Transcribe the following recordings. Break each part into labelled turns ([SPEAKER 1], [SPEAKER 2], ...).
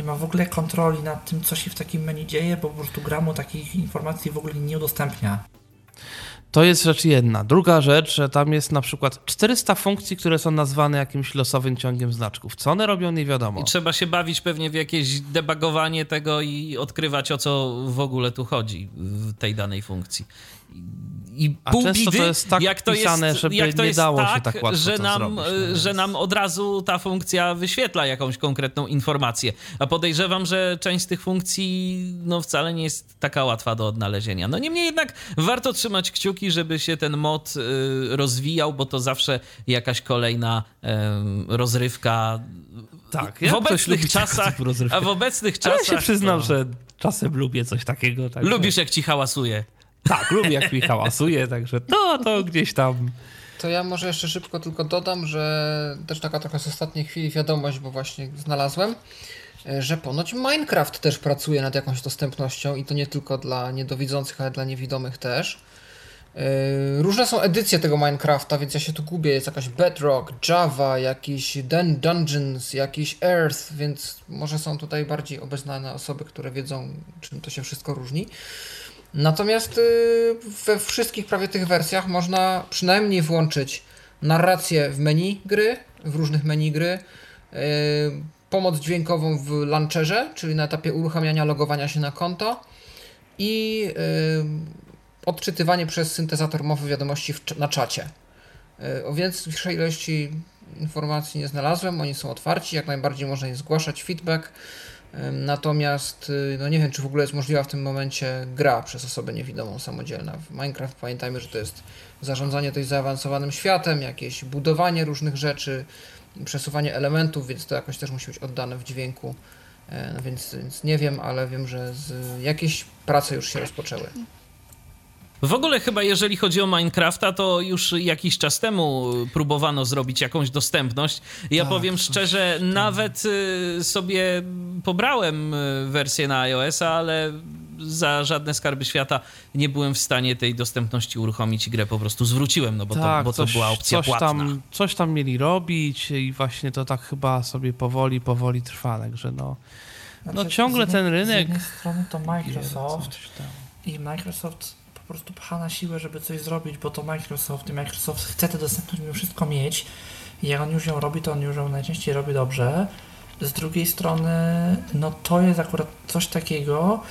[SPEAKER 1] ma w ogóle kontroli nad tym, co się w takim menu dzieje, bo po prostu gra mu takich informacji w ogóle nie udostępnia.
[SPEAKER 2] To jest rzecz jedna. Druga rzecz, że tam jest na przykład 400 funkcji, które są nazwane jakimś losowym ciągiem znaczków. Co one robią, nie wiadomo.
[SPEAKER 3] I trzeba się bawić pewnie w jakieś debugowanie tego i odkrywać, o co w ogóle tu chodzi w tej danej funkcji. I pół
[SPEAKER 2] często
[SPEAKER 3] bidy,
[SPEAKER 2] to jest tak
[SPEAKER 3] jak to
[SPEAKER 2] pisane,
[SPEAKER 3] jest,
[SPEAKER 2] żeby
[SPEAKER 3] jak to
[SPEAKER 2] nie
[SPEAKER 3] jest
[SPEAKER 2] dało
[SPEAKER 3] tak,
[SPEAKER 2] się tak łatwo
[SPEAKER 3] że
[SPEAKER 2] to
[SPEAKER 3] nam,
[SPEAKER 2] zrobić, no
[SPEAKER 3] że
[SPEAKER 2] więc...
[SPEAKER 3] nam od razu ta funkcja wyświetla jakąś konkretną informację. A podejrzewam, że część z tych funkcji no, wcale nie jest taka łatwa do odnalezienia. No niemniej jednak warto trzymać kciuki, żeby się ten mod rozwijał, bo to zawsze jakaś kolejna rozrywka.
[SPEAKER 2] Tak,
[SPEAKER 3] w obecnych czasach. A w obecnych czasach.
[SPEAKER 2] Ja się przyznam, że czasem lubię coś takiego. Także...
[SPEAKER 3] Lubisz, jak ci hałasuje.
[SPEAKER 2] Tak, lubię, jak mi hałasuje, także to gdzieś tam.
[SPEAKER 4] To ja może jeszcze szybko tylko dodam, że też taka trochę z ostatniej chwili wiadomość, bo właśnie znalazłem, że ponoć Minecraft też pracuje nad jakąś dostępnością i to nie tylko dla niedowidzących, ale dla niewidomych też. Różne są edycje tego Minecrafta, więc ja się tu gubię. Jest jakaś Bedrock, Java, jakiś Dungeons, jakiś Earth, więc może są tutaj bardziej obeznane osoby, które wiedzą, czym to się wszystko różni. Natomiast we wszystkich prawie tych wersjach można przynajmniej włączyć narrację w menu gry, w różnych menu gry, pomoc dźwiękową w launcherze, czyli na etapie uruchamiania, logowania się na konto i odczytywanie przez syntezator mowy wiadomości na czacie. O większej ilości informacji nie znalazłem, oni są otwarci, jak najbardziej można im zgłaszać feedback. Natomiast no nie wiem, czy w ogóle jest możliwa w tym momencie gra przez osobę niewidomą samodzielna. W Minecraft pamiętajmy, że to jest zarządzanie dość zaawansowanym światem, jakieś budowanie różnych rzeczy, przesuwanie elementów, więc to jakoś też musi być oddane w dźwięku. No więc nie wiem, ale wiem, że jakieś prace już się rozpoczęły.
[SPEAKER 3] W ogóle chyba jeżeli chodzi o Minecrafta, to już jakiś czas temu próbowano zrobić jakąś dostępność. Ja powiem szczerze, nawet sobie pobrałem wersję na iOS-a, ale za żadne skarby świata nie byłem w stanie tej dostępności uruchomić i grę po prostu zwróciłem, no bo,
[SPEAKER 2] tak,
[SPEAKER 3] to była opcja płatna.
[SPEAKER 2] Coś tam mieli robić i właśnie to tak chyba sobie powoli trwa, także no ciągle ten rynek...
[SPEAKER 1] Z jednej strony to Microsoft i Microsoft po prostu pcha na siłę, żeby coś zrobić, bo to Microsoft chce tę dostępność mimo wszystko mieć i jak on już ją robi, to on już ją najczęściej robi dobrze. Z drugiej strony, no to jest akurat coś takiego,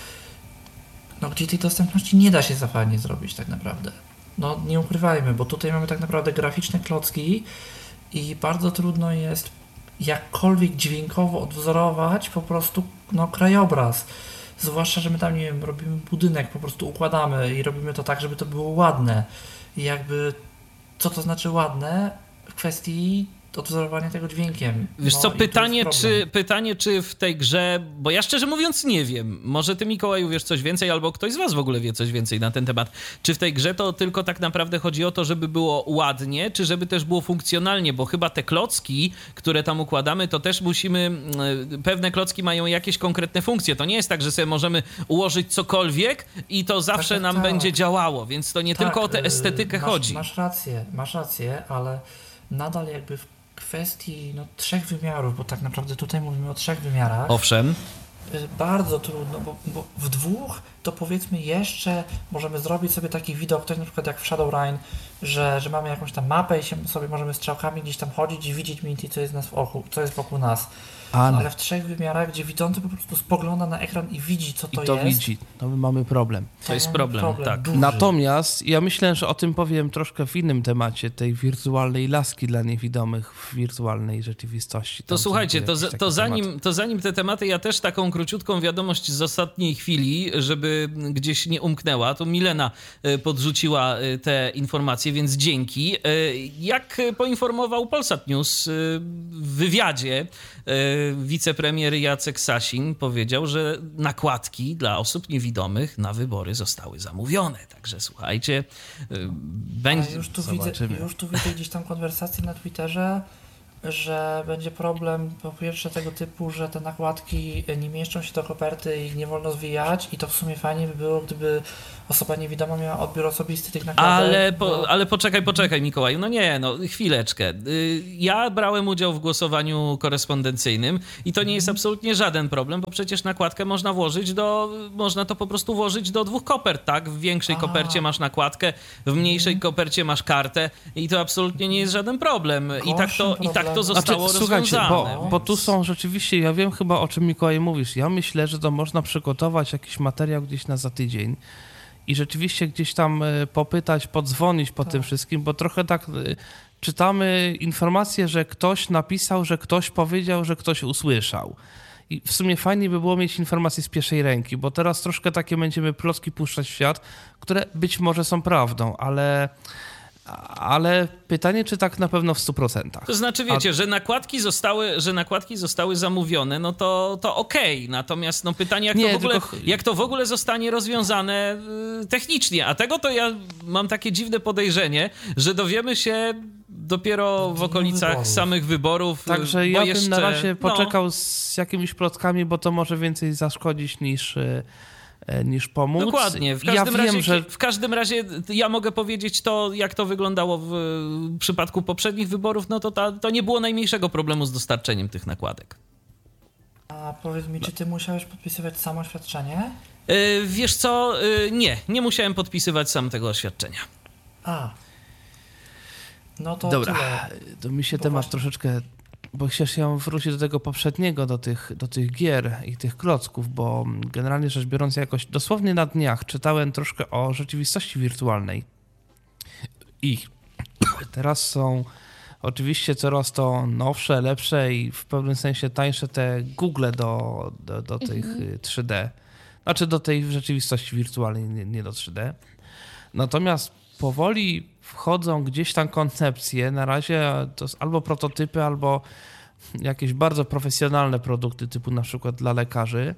[SPEAKER 1] no gdzie tej dostępności nie da się za fajnie zrobić tak naprawdę. No nie ukrywajmy, bo tutaj mamy tak naprawdę graficzne klocki i bardzo trudno jest jakkolwiek dźwiękowo odwzorować po prostu krajobraz. Zwłaszcza, że my tam, nie wiem, robimy budynek, po prostu układamy i robimy to tak, żeby to było ładne. I jakby, co to znaczy ładne w kwestii odwzorowania tego dźwiękiem.
[SPEAKER 3] Wiesz co, pytanie, czy w tej grze, bo ja szczerze mówiąc nie wiem, może ty, Mikołaju, wiesz coś więcej, albo ktoś z was w ogóle wie coś więcej na ten temat. Czy w tej grze to tylko tak naprawdę chodzi o to, żeby było ładnie, czy żeby też było funkcjonalnie, bo chyba te klocki, które tam układamy, to też musimy, pewne klocki mają jakieś konkretne funkcje. To nie jest tak, że sobie możemy ułożyć cokolwiek i to zawsze nam będzie działało, więc to nie tylko o tę estetykę chodzi.
[SPEAKER 1] Masz rację, ale nadal jakby w kwestii 3 wymiarów, bo tak naprawdę tutaj mówimy o 3 wymiarach.
[SPEAKER 3] Owszem.
[SPEAKER 1] Bardzo trudno, bo w 2 to powiedzmy jeszcze możemy zrobić sobie taki widok, to jest na przykład jak w Shadowrun, że mamy jakąś tam mapę i sobie możemy strzałkami gdzieś tam chodzić i widzieć mniej więcej, co jest wokół nas. Ale w 3 wymiarach, gdzie widzący po prostu spogląda na ekran i widzi, co to jest.
[SPEAKER 2] I to widzi. To my mamy problem.
[SPEAKER 3] To jest problem, tak.
[SPEAKER 1] Duży.
[SPEAKER 2] Natomiast ja myślę, że o tym powiem troszkę w innym temacie, tej wirtualnej laski dla niewidomych w wirtualnej rzeczywistości.
[SPEAKER 3] To słuchajcie, to zanim te tematy, ja też taką króciutką wiadomość z ostatniej chwili, żeby gdzieś nie umknęła, to Milena podrzuciła te informacje, więc dzięki. Jak poinformował Polsat News w wywiadzie, wicepremier Jacek Sasin powiedział, że nakładki dla osób niewidomych na wybory zostały zamówione. Także słuchajcie, będzie...
[SPEAKER 1] Już tu widzę gdzieś tam konwersację na Twitterze że będzie problem po pierwsze tego typu, że te nakładki nie mieszczą się do koperty i ich nie wolno zwijać i to w sumie fajnie by było, gdyby osoba niewidoma miała odbiór osobisty tych nakładek.
[SPEAKER 3] Ale poczekaj Mikołaju, chwileczkę. Ja brałem udział w głosowaniu korespondencyjnym i to nie jest absolutnie żaden problem, bo przecież nakładkę można to po prostu włożyć do 2 kopert, tak? W większej kopercie masz nakładkę, w mniejszej kopercie masz kartę i to absolutnie nie jest żaden problem. I tak to zostało rozwiązane.
[SPEAKER 2] Słuchajcie, bo tu są rzeczywiście, ja wiem chyba o czym Mikołaj mówisz, ja myślę, że to można przygotować jakiś materiał gdzieś za tydzień i rzeczywiście gdzieś tam popytać, podzwonić po tym wszystkim, bo trochę tak czytamy informacje, że ktoś napisał, że ktoś powiedział, że ktoś usłyszał. I w sumie fajnie by było mieć informacje z pierwszej ręki, bo teraz troszkę takie będziemy plotki puszczać w świat, które być może są prawdą, ale pytanie, czy tak na pewno w 100%.
[SPEAKER 3] To znaczy, wiecie, że nakładki zostały zamówione, no to okej. Natomiast pytanie, jak to w ogóle zostanie rozwiązane technicznie. A tego to ja mam takie dziwne podejrzenie, że dowiemy się dopiero w okolicach samych wyborów.
[SPEAKER 2] Także ja bym na razie poczekał z jakimiś plotkami, bo to może więcej zaszkodzić niż pomóc.
[SPEAKER 3] Dokładnie. W każdym razie ja mogę powiedzieć to, jak to wyglądało w przypadku poprzednich wyborów, to nie było najmniejszego problemu z dostarczeniem tych nakładek.
[SPEAKER 1] A powiedz mi, czy ty musiałeś podpisywać samo oświadczenie?
[SPEAKER 3] Wiesz co? Nie musiałem podpisywać sam tego oświadczenia.
[SPEAKER 1] No to
[SPEAKER 2] dobra,
[SPEAKER 1] tyle.
[SPEAKER 2] To mi się temat troszeczkę... Bo chciałem wrócić do tego poprzedniego, do tych gier i tych klocków, bo generalnie rzecz biorąc jakoś dosłownie na dniach czytałem troszkę o rzeczywistości wirtualnej. I teraz są oczywiście coraz to nowsze, lepsze i w pewnym sensie tańsze te Google do tych 3D. Znaczy do tej rzeczywistości wirtualnej, nie do 3D. Natomiast powoli wchodzą gdzieś tam koncepcje, na razie to jest albo prototypy, albo jakieś bardzo profesjonalne produkty, typu na przykład dla lekarzy,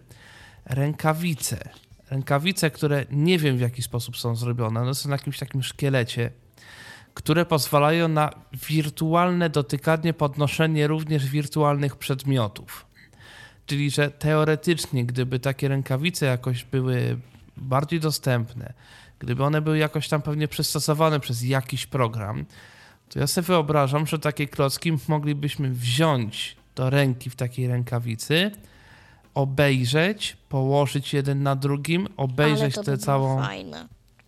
[SPEAKER 2] rękawice, które nie wiem w jaki sposób są zrobione, one są na jakimś takim szkielecie, które pozwalają na wirtualne dotykanie, podnoszenie również wirtualnych przedmiotów. Czyli, że teoretycznie, gdyby takie rękawice jakoś były bardziej dostępne, gdyby one były jakoś tam pewnie przystosowane przez jakiś program, to ja sobie wyobrażam, że takie klocki moglibyśmy wziąć do ręki w takiej rękawicy, obejrzeć, położyć jeden na drugim, obejrzeć tę całą...
[SPEAKER 5] Fajne.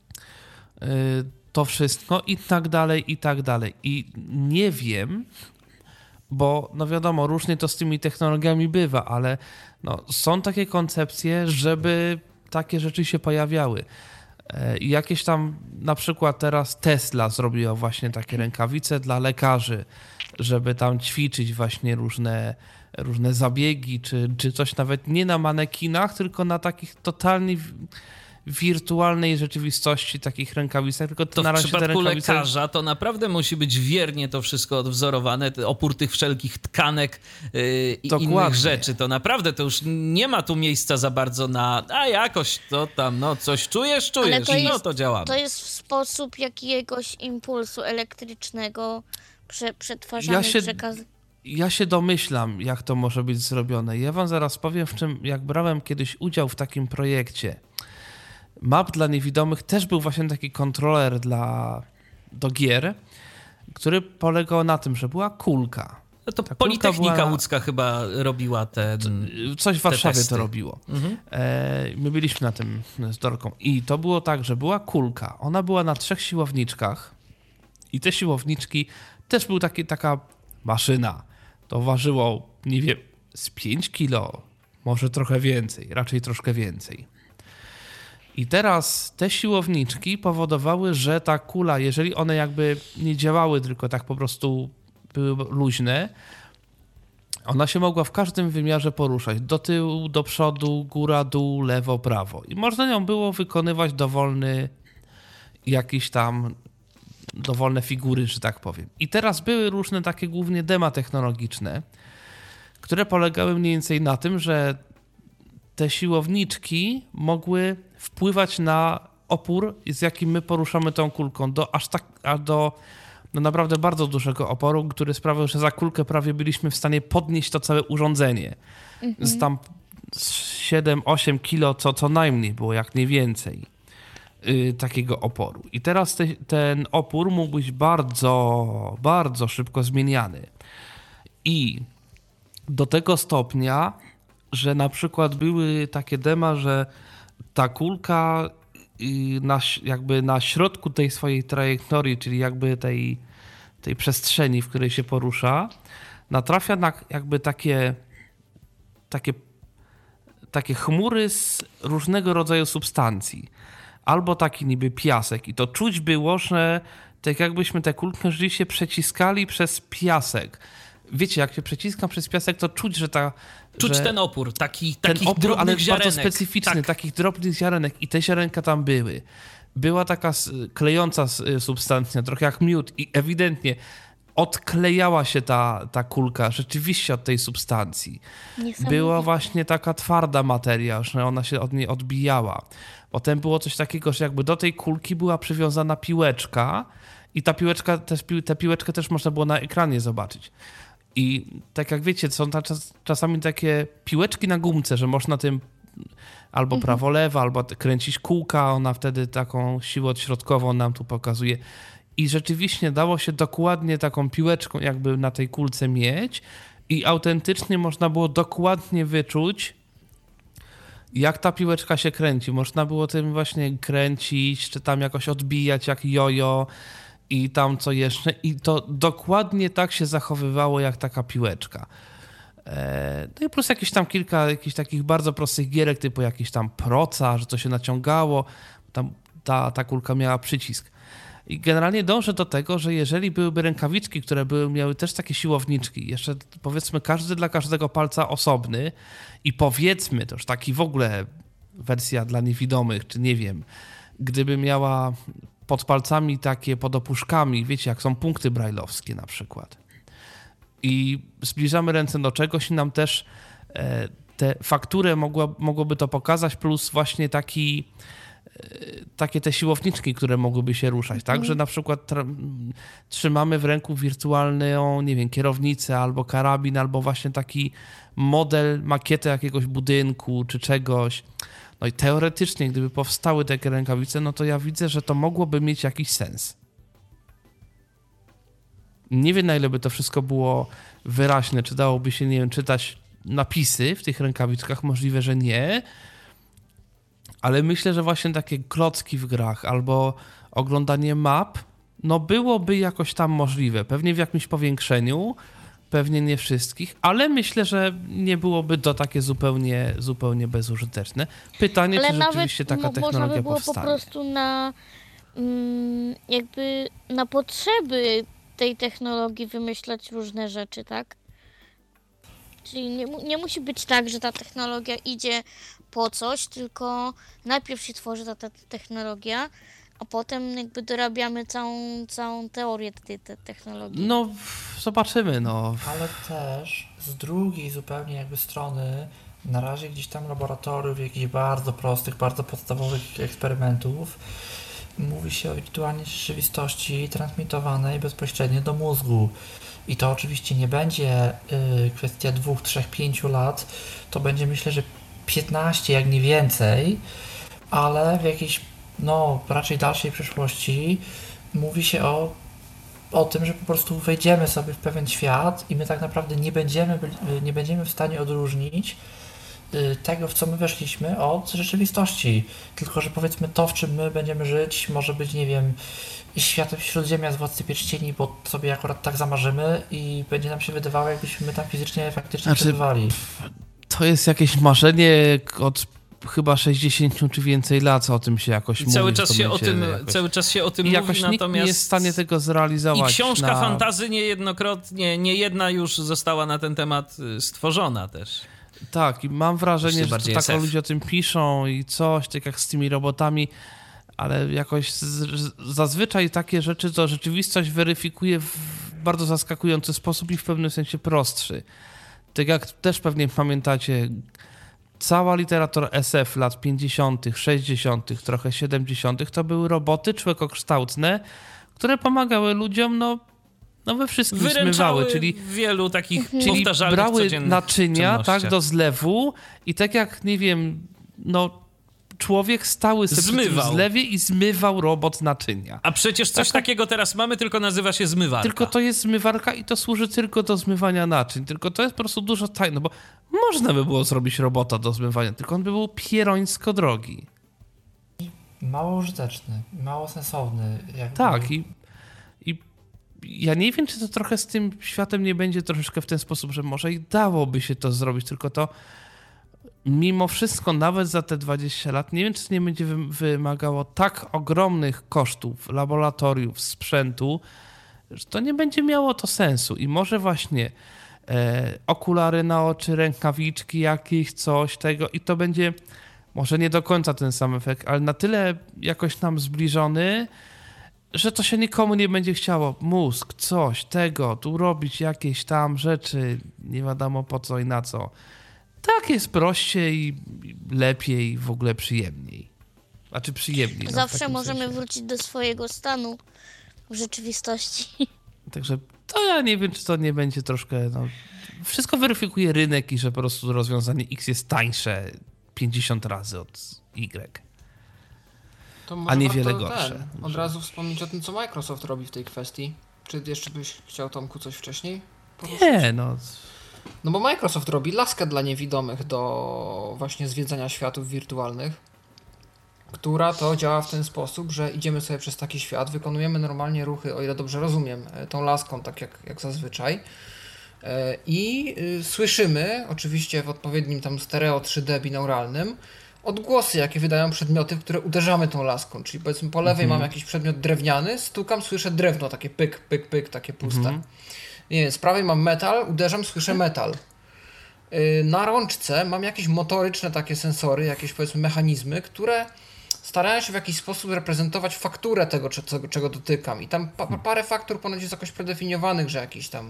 [SPEAKER 2] To wszystko i tak dalej, i tak dalej. I nie wiem, bo no wiadomo, różnie to z tymi technologiami bywa, ale są takie koncepcje, żeby takie rzeczy się pojawiały. I jakieś tam, na przykład teraz Tesla zrobiła właśnie takie rękawice dla lekarzy, żeby tam ćwiczyć właśnie różne zabiegi, czy coś nawet nie na manekinach, tylko na takich totalnie wirtualnej rzeczywistości, takich rękawicach. Tylko
[SPEAKER 3] to
[SPEAKER 2] na razie
[SPEAKER 3] w przypadku
[SPEAKER 2] rękawice...
[SPEAKER 3] lekarza to naprawdę musi być wiernie to wszystko odwzorowane, opór tych wszelkich tkanek i innych rzeczy. To naprawdę to już nie ma tu miejsca za bardzo na jakoś to tam, coś czujesz, to działamy.
[SPEAKER 5] To jest w sposób jakiegoś impulsu elektrycznego przetwarzany przekaz.
[SPEAKER 2] Ja się domyślam, jak to może być zrobione. Ja wam zaraz powiem, jak brałem kiedyś udział w takim projekcie Map dla niewidomych, też był właśnie taki kontroler do gier, który polegał na tym, że była kulka.
[SPEAKER 3] No to Politechnika Łódzka chyba robiła
[SPEAKER 2] coś w Warszawie
[SPEAKER 3] testy.
[SPEAKER 2] to robiło. My byliśmy na tym z Dorką i to było tak, że była kulka. Ona była na 3 siłowniczkach i te siłowniczki też był taka maszyna. To ważyło, nie wiem, z 5 kilo, może trochę więcej, raczej troszkę więcej. I teraz te siłowniczki powodowały, że ta kula, jeżeli one jakby nie działały, tylko tak po prostu były luźne, ona się mogła w każdym wymiarze poruszać. Do tyłu, do przodu, góra, dół, lewo, prawo. I można nią było wykonywać dowolne figury, że tak powiem. I teraz były różne takie głównie dema technologiczne, które polegały mniej więcej na tym, że te siłowniczki mogły wpływać na opór, z jakim my poruszamy tą kulką, do no naprawdę bardzo dużego oporu, który sprawiał, że za kulkę prawie byliśmy w stanie podnieść to całe urządzenie. Z tam 7-8 kilo co najmniej było, jak nie więcej takiego oporu. I teraz ten opór mógł być bardzo, bardzo szybko zmieniany. I do tego stopnia, że na przykład były takie dema, że ta kulka jakby na środku tej swojej trajektorii, czyli jakby tej przestrzeni, w której się porusza, natrafia na jakby takie chmury z różnego rodzaju substancji. Albo taki niby piasek. I to czuć było, że tak jakbyśmy tę kulkę rzeczywiście przeciskali przez piasek. Wiecie, jak się przeciskam przez piasek, to czuć, że
[SPEAKER 3] ten opór, takich
[SPEAKER 2] opór,
[SPEAKER 3] drobnych
[SPEAKER 2] ale
[SPEAKER 3] ziarenek.
[SPEAKER 2] bardzo specyficzny, takich drobnych ziarenek. I te ziarenka tam były. Była taka klejąca substancja, trochę jak miód i ewidentnie odklejała się ta kulka rzeczywiście od tej substancji. Była właśnie taka twarda materia, że ona się od niej odbijała. Potem było coś takiego, że jakby do tej kulki była przywiązana piłeczka i tę piłeczkę też można było na ekranie zobaczyć. I tak jak wiecie, są czasami takie piłeczki na gumce, że można tym albo prawo-lewo, albo kręcić kółka, ona wtedy taką siłę odśrodkową nam tu pokazuje. I rzeczywiście dało się dokładnie taką piłeczką jakby na tej kulce mieć i autentycznie można było dokładnie wyczuć, jak ta piłeczka się kręci. Można było tym właśnie kręcić, czy tam jakoś odbijać jak jojo i tam co jeszcze. I to dokładnie tak się zachowywało jak taka piłeczka. No i plus jakieś tam kilka jakichś takich bardzo prostych gierek, typu jakiś tam proca, że to się naciągało. Tam ta kulka miała przycisk. I generalnie dążę do tego, że jeżeli byłyby rękawiczki, które miały też takie siłowniczki, jeszcze powiedzmy każdy dla każdego palca osobny i powiedzmy, to już taki w ogóle wersja dla niewidomych, czy nie wiem, gdyby miała pod palcami takie pod opuszkami, wiecie, jak są punkty brajlowskie na przykład. I zbliżamy ręce do czegoś i nam też tę fakturę mogłoby to pokazać, plus właśnie takie te siłowniczki, które mogłyby się ruszać, tak? Że na przykład trzymamy w ręku wirtualną, nie wiem, kierownicę albo karabin, albo właśnie taki model, makietę jakiegoś budynku czy czegoś. No i teoretycznie, gdyby powstały takie rękawice, no to ja widzę, że to mogłoby mieć jakiś sens. Nie wiem, na ile by to wszystko było wyraźne, czy dałoby się, nie wiem, czytać napisy w tych rękawiczkach, możliwe, że nie. Ale myślę, że właśnie takie klocki w grach albo oglądanie map, no byłoby jakoś tam możliwe. Pewnie w jakimś powiększeniu, pewnie nie wszystkich, ale myślę, że nie byłoby to takie zupełnie bezużyteczne. Pytanie, ale czy rzeczywiście taka technologia
[SPEAKER 5] można by było
[SPEAKER 2] powstanie.
[SPEAKER 5] Po prostu jakby na potrzeby tej technologii wymyślać różne rzeczy, tak? Czyli nie musi być tak, że ta technologia idzie po coś, tylko najpierw się tworzy ta technologia, a potem jakby dorabiamy całą teorię tej technologii.
[SPEAKER 2] No, zobaczymy, no.
[SPEAKER 1] Ale też z drugiej zupełnie jakby strony, na razie gdzieś tam laboratoriów, jakichś bardzo prostych, bardzo podstawowych eksperymentów, mówi się o wirtualnej rzeczywistości transmitowanej bezpośrednio do mózgu. I to oczywiście nie będzie kwestia 2, 3, 5 lat, to będzie myślę, że 15, jak nie więcej, ale w jakiejś, raczej dalszej przyszłości mówi się o tym, że po prostu wejdziemy sobie w pewien świat i my tak naprawdę nie będziemy w stanie odróżnić tego, w co my weszliśmy, od rzeczywistości. Tylko że powiedzmy to, w czym my będziemy żyć, może być, nie wiem, światem Śródziemia z Władcy Pierścieni, bo sobie akurat tak zamarzymy i będzie nam się wydawało, jakbyśmy tam faktycznie przebywali.
[SPEAKER 2] To jest jakieś marzenie od chyba 60 czy więcej lat, o tym się jakoś mówi.
[SPEAKER 3] Cały czas się o tym mówi,
[SPEAKER 2] jakoś nikt nie jest w stanie tego zrealizować.
[SPEAKER 3] I książka fantasy nie jedna już została na ten temat stworzona też.
[SPEAKER 2] Tak, i mam wrażenie, że to tak ludzie o tym piszą i coś, tak jak z tymi robotami, ale jakoś zazwyczaj takie rzeczy to rzeczywistość weryfikuje w bardzo zaskakujący sposób i w pewnym sensie prostszy. Tak jak też pewnie pamiętacie, cała literatura SF lat 50., 60., trochę 70. to były roboty człowiekokształtne, które pomagały ludziom, no we wszystkim zmywały, czyli
[SPEAKER 3] wielu takich
[SPEAKER 2] czyli brały naczynia, tak, do zlewu i tak jak, nie wiem, no człowiek stały sobie w zlewie i zmywał robot naczynia.
[SPEAKER 3] A przecież coś takiego teraz mamy, tylko nazywa się zmywarka.
[SPEAKER 2] Tylko to jest zmywarka i to służy tylko do zmywania naczyń. Tylko to jest po prostu dużo tajne, bo można by było zrobić robota do zmywania, tylko on by był pierońsko drogi.
[SPEAKER 1] Mało użyteczny, mało sensowny.
[SPEAKER 2] Tak i ja nie wiem, czy to trochę z tym światem nie będzie troszeczkę w ten sposób, że może i dałoby się to zrobić, tylko to mimo wszystko, nawet za te 20 lat, nie wiem, czy to nie będzie wymagało tak ogromnych kosztów, laboratoriów, sprzętu, że to nie będzie miało to sensu. I może właśnie okulary na oczy, rękawiczki jakieś, coś tego i to będzie może nie do końca ten sam efekt, ale na tyle jakoś nam zbliżony, że to się nikomu nie będzie chciało. Mózg, coś, tego, tu robić jakieś tam rzeczy, nie wiadomo po co i na co. Tak jest prościej i lepiej, w ogóle przyjemniej. Znaczy przyjemniej.
[SPEAKER 5] Zawsze możemy wrócić do swojego stanu w rzeczywistości.
[SPEAKER 2] Także to ja nie wiem, czy to nie będzie troszkę... No, wszystko weryfikuje rynek i że po prostu rozwiązanie X jest tańsze 50 razy od Y.
[SPEAKER 4] To może
[SPEAKER 2] a niewiele gorsze.
[SPEAKER 4] Od razu wspomnieć o tym, co Microsoft robi w tej kwestii. Czy jeszcze byś chciał, Tomku, coś wcześniej poruszyć?
[SPEAKER 2] Nie, no...
[SPEAKER 4] No bo Microsoft robi laskę dla niewidomych do właśnie zwiedzania światów wirtualnych, która to działa w ten sposób, że idziemy sobie przez taki świat, wykonujemy normalnie ruchy, o ile dobrze rozumiem, tą laską, tak jak zazwyczaj, i słyszymy, oczywiście w odpowiednim tam stereo 3D binauralnym, odgłosy, jakie wydają przedmioty, w które uderzamy tą laską. Czyli powiedzmy po lewej mam jakiś przedmiot drewniany, stukam, słyszę drewno, takie pyk, pyk, pyk, takie puste. Nie wiem, z prawej mam metal, uderzam, słyszę metal. Na rączce mam jakieś motoryczne takie sensory, jakieś powiedzmy mechanizmy, które starają się w jakiś sposób reprezentować fakturę tego, czego dotykam. I tam parę faktur ponoć jest jakoś predefiniowanych, że jakiś tam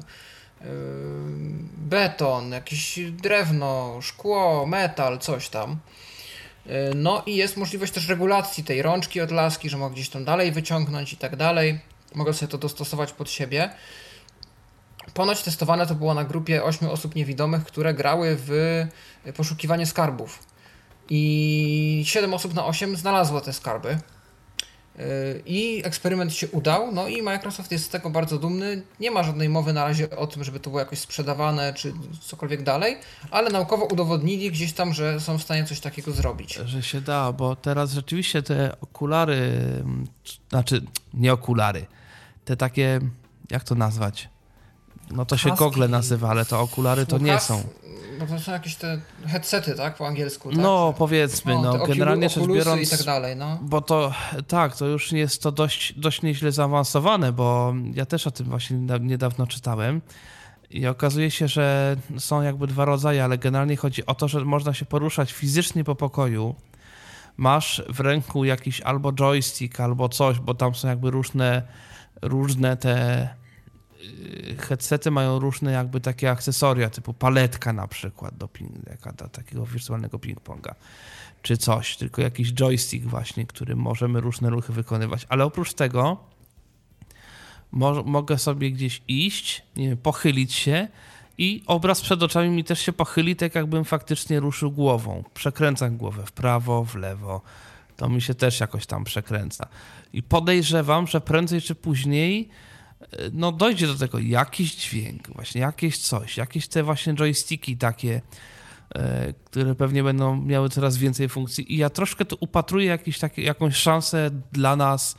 [SPEAKER 4] beton, jakieś drewno, szkło, metal, coś tam. No i jest możliwość też regulacji tej rączki od laski, że mogę gdzieś tam dalej wyciągnąć i tak dalej. Mogę sobie to dostosować pod siebie. Ponoć testowane to było na grupie 8 osób niewidomych, które grały w poszukiwanie skarbów. I 7 osób na 8 znalazło te skarby. I eksperyment się udał, no i Microsoft jest z tego bardzo dumny. Nie ma żadnej mowy na razie o tym, żeby to było jakoś sprzedawane, czy cokolwiek dalej, ale naukowo udowodnili gdzieś tam, że są w stanie coś takiego zrobić.
[SPEAKER 2] Że się da, bo teraz rzeczywiście te okulary, znaczy nie okulary, te takie, jak to nazwać? No to się gogle nazywa, ale to okulary to nie są.
[SPEAKER 4] No to są jakieś te headsety, tak? Po angielsku, tak?
[SPEAKER 2] No powiedzmy, generalnie rzecz biorąc,
[SPEAKER 4] i tak dalej, no.
[SPEAKER 2] Bo to, tak, to już jest to dość nieźle zaawansowane, bo ja też o tym właśnie niedawno czytałem i okazuje się, że są jakby dwa rodzaje, ale generalnie chodzi o to, że można się poruszać fizycznie po pokoju, masz w ręku jakiś albo joystick, albo coś, bo tam są jakby różne te headsety mają różne jakby takie akcesoria, typu paletka na przykład do takiego wirtualnego ping-ponga, czy coś, tylko jakiś joystick właśnie, którym możemy różne ruchy wykonywać, ale oprócz tego mogę sobie gdzieś iść, nie wiem, pochylić się i obraz przed oczami mi też się pochyli, tak jakbym faktycznie ruszył głową. Przekręcam głowę w prawo, w lewo, to mi się też jakoś tam przekręca. I podejrzewam, że prędzej czy później no dojdzie do tego jakiś dźwięk, właśnie jakieś coś, jakieś te właśnie joysticki takie, które pewnie będą miały coraz więcej funkcji i ja troszkę tu upatruję jakąś szansę dla nas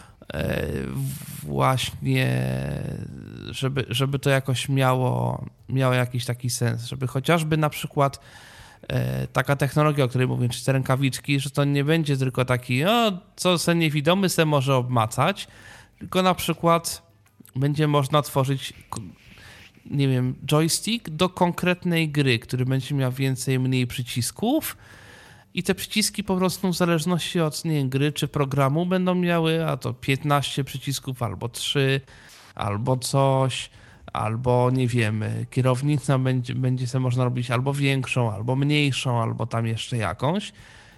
[SPEAKER 2] właśnie, żeby to jakoś miało jakiś taki sens, żeby chociażby na przykład taka technologia, o której mówię, czy te rękawiczki, że to nie będzie tylko taki, co se niewidomy se może obmacać, tylko na przykład będzie można tworzyć, nie wiem, joystick do konkretnej gry, który będzie miał więcej, mniej przycisków i te przyciski po prostu w zależności od, nie wiem, gry czy programu będą miały, a to 15 przycisków, albo 3, albo coś, albo nie wiem, kierownica będzie sobie można robić albo większą, albo mniejszą, albo tam jeszcze jakąś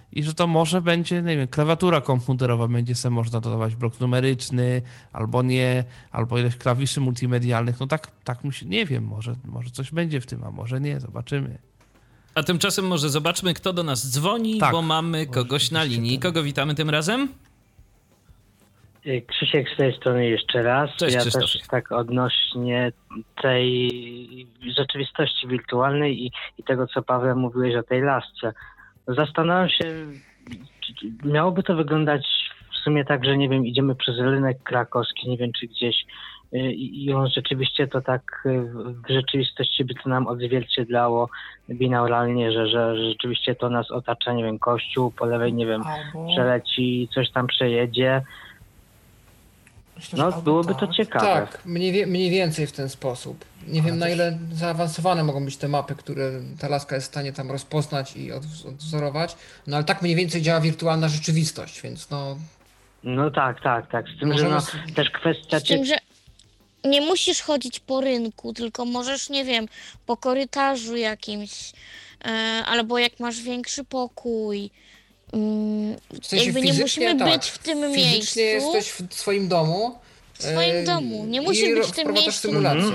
[SPEAKER 2] i że to może będzie, nie wiem, klawiatura komputerowa, będzie sobie można dodawać blok numeryczny, albo nie, albo ileś klawiszy multimedialnych. No tak mi się, nie wiem, może coś będzie w tym, a może nie, zobaczymy.
[SPEAKER 3] A tymczasem może zobaczmy, kto do nas dzwoni,
[SPEAKER 2] Tak,
[SPEAKER 3] bo mamy kogoś na linii. Kogo witamy tym razem?
[SPEAKER 6] Krzysiek z tej strony jeszcze raz.
[SPEAKER 3] Cześć,
[SPEAKER 6] ja
[SPEAKER 3] Krzysztofie.
[SPEAKER 6] też tak odnośnie tej rzeczywistości wirtualnej i tego, co Paweł mówiłeś o tej lasce. Zastanawiam się, czy miałoby to wyglądać w sumie tak, że nie wiem, idziemy przez rynek krakowski, nie wiem, czy gdzieś i on rzeczywiście to tak w rzeczywistości by to nam odzwierciedlało binauralnie, że rzeczywiście to nas otacza, nie wiem, kościół, po lewej, nie wiem, przeleci, coś tam przejedzie.
[SPEAKER 1] Myślę,
[SPEAKER 6] No, byłoby to ciekawe.
[SPEAKER 4] Tak, mniej więcej w ten sposób. Nie wiem, na ile zaawansowane mogą być te mapy, które ta laska jest w stanie tam rozpoznać i odwzorować, no ale tak mniej więcej działa wirtualna rzeczywistość, więc no...
[SPEAKER 6] No tak. Z tym, że no, też kwestia...
[SPEAKER 5] Z tym, że nie musisz chodzić po rynku, tylko możesz, nie wiem, po korytarzu jakimś, albo jak masz większy pokój.
[SPEAKER 4] W sensie
[SPEAKER 5] Jakby nie musimy być w tym miejscu.
[SPEAKER 4] Fizycznie jesteś w swoim domu.
[SPEAKER 5] W swoim domu. Nie musisz być w tym miejscu.
[SPEAKER 4] Symulację.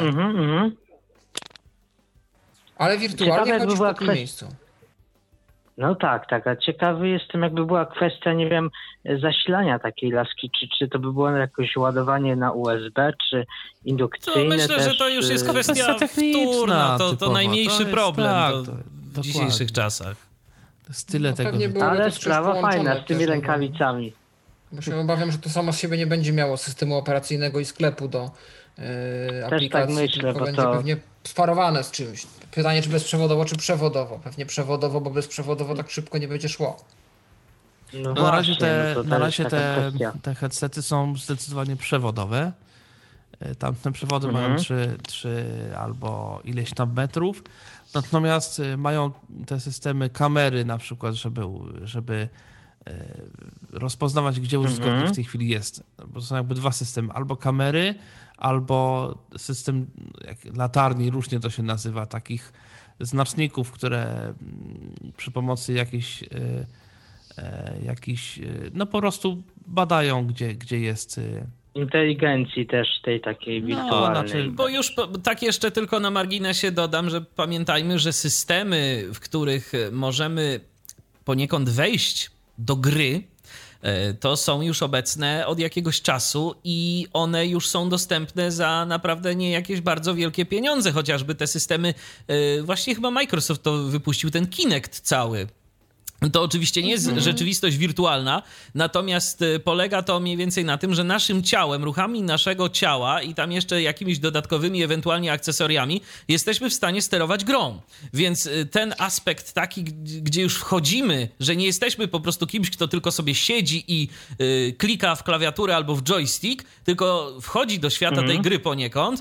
[SPEAKER 4] Ale wirtualnie
[SPEAKER 6] Ciekawe,
[SPEAKER 4] chodzisz
[SPEAKER 6] była
[SPEAKER 4] po tym miejscu.
[SPEAKER 6] No tak. A ciekawy jestem, jakby była kwestia, nie wiem, zasilania takiej laski, czy to by było jakieś ładowanie na USB, czy indukcyjne.
[SPEAKER 3] To myślę,
[SPEAKER 6] też,
[SPEAKER 3] że to już jest kwestia wtórna, to najmniejszy problem w dzisiejszych czasach.
[SPEAKER 2] To jest tyle tego.
[SPEAKER 6] Ale sprawa fajna z tymi rękawicami.
[SPEAKER 4] Bo się obawiam, że to samo z siebie nie będzie miało systemu operacyjnego i sklepu do aplikacji,
[SPEAKER 6] tak myślę,
[SPEAKER 4] tylko
[SPEAKER 6] bo
[SPEAKER 4] będzie
[SPEAKER 6] to...
[SPEAKER 4] pewnie sparowane z czymś. Pytanie, czy bezprzewodowo, czy przewodowo. Pewnie przewodowo, bo bezprzewodowo tak szybko nie będzie szło.
[SPEAKER 6] No
[SPEAKER 2] na razie
[SPEAKER 6] właśnie,
[SPEAKER 2] te headsety są zdecydowanie przewodowe. Tamte przewody mają 3 albo ileś tam metrów. Natomiast mają te systemy kamery na przykład, żeby rozpoznawać, gdzie użytkownik w tej chwili jest. Bo to są jakby dwa systemy. Albo kamery, albo system jak latarni, różnie to się nazywa, takich znaczników, które przy pomocy jakichś no po prostu badają, gdzie jest...
[SPEAKER 6] Inteligencji też tej takiej wirtualnej.
[SPEAKER 3] Bo już tak jeszcze tylko na marginesie dodam, że pamiętajmy, że systemy, w których możemy poniekąd wejść do gry, to są już obecne od jakiegoś czasu i one już są dostępne za naprawdę nie jakieś bardzo wielkie pieniądze, chociażby te systemy, właśnie chyba Microsoft to wypuścił, ten Kinect cały. To oczywiście nie jest rzeczywistość wirtualna, natomiast polega to mniej więcej na tym, że naszym ciałem, ruchami naszego ciała i tam jeszcze jakimiś dodatkowymi ewentualnie akcesoriami jesteśmy w stanie sterować grą. Więc ten aspekt taki, gdzie już wchodzimy, że nie jesteśmy po prostu kimś, kto tylko sobie siedzi i klika w klawiaturę albo w joystick, tylko wchodzi do świata tej gry poniekąd,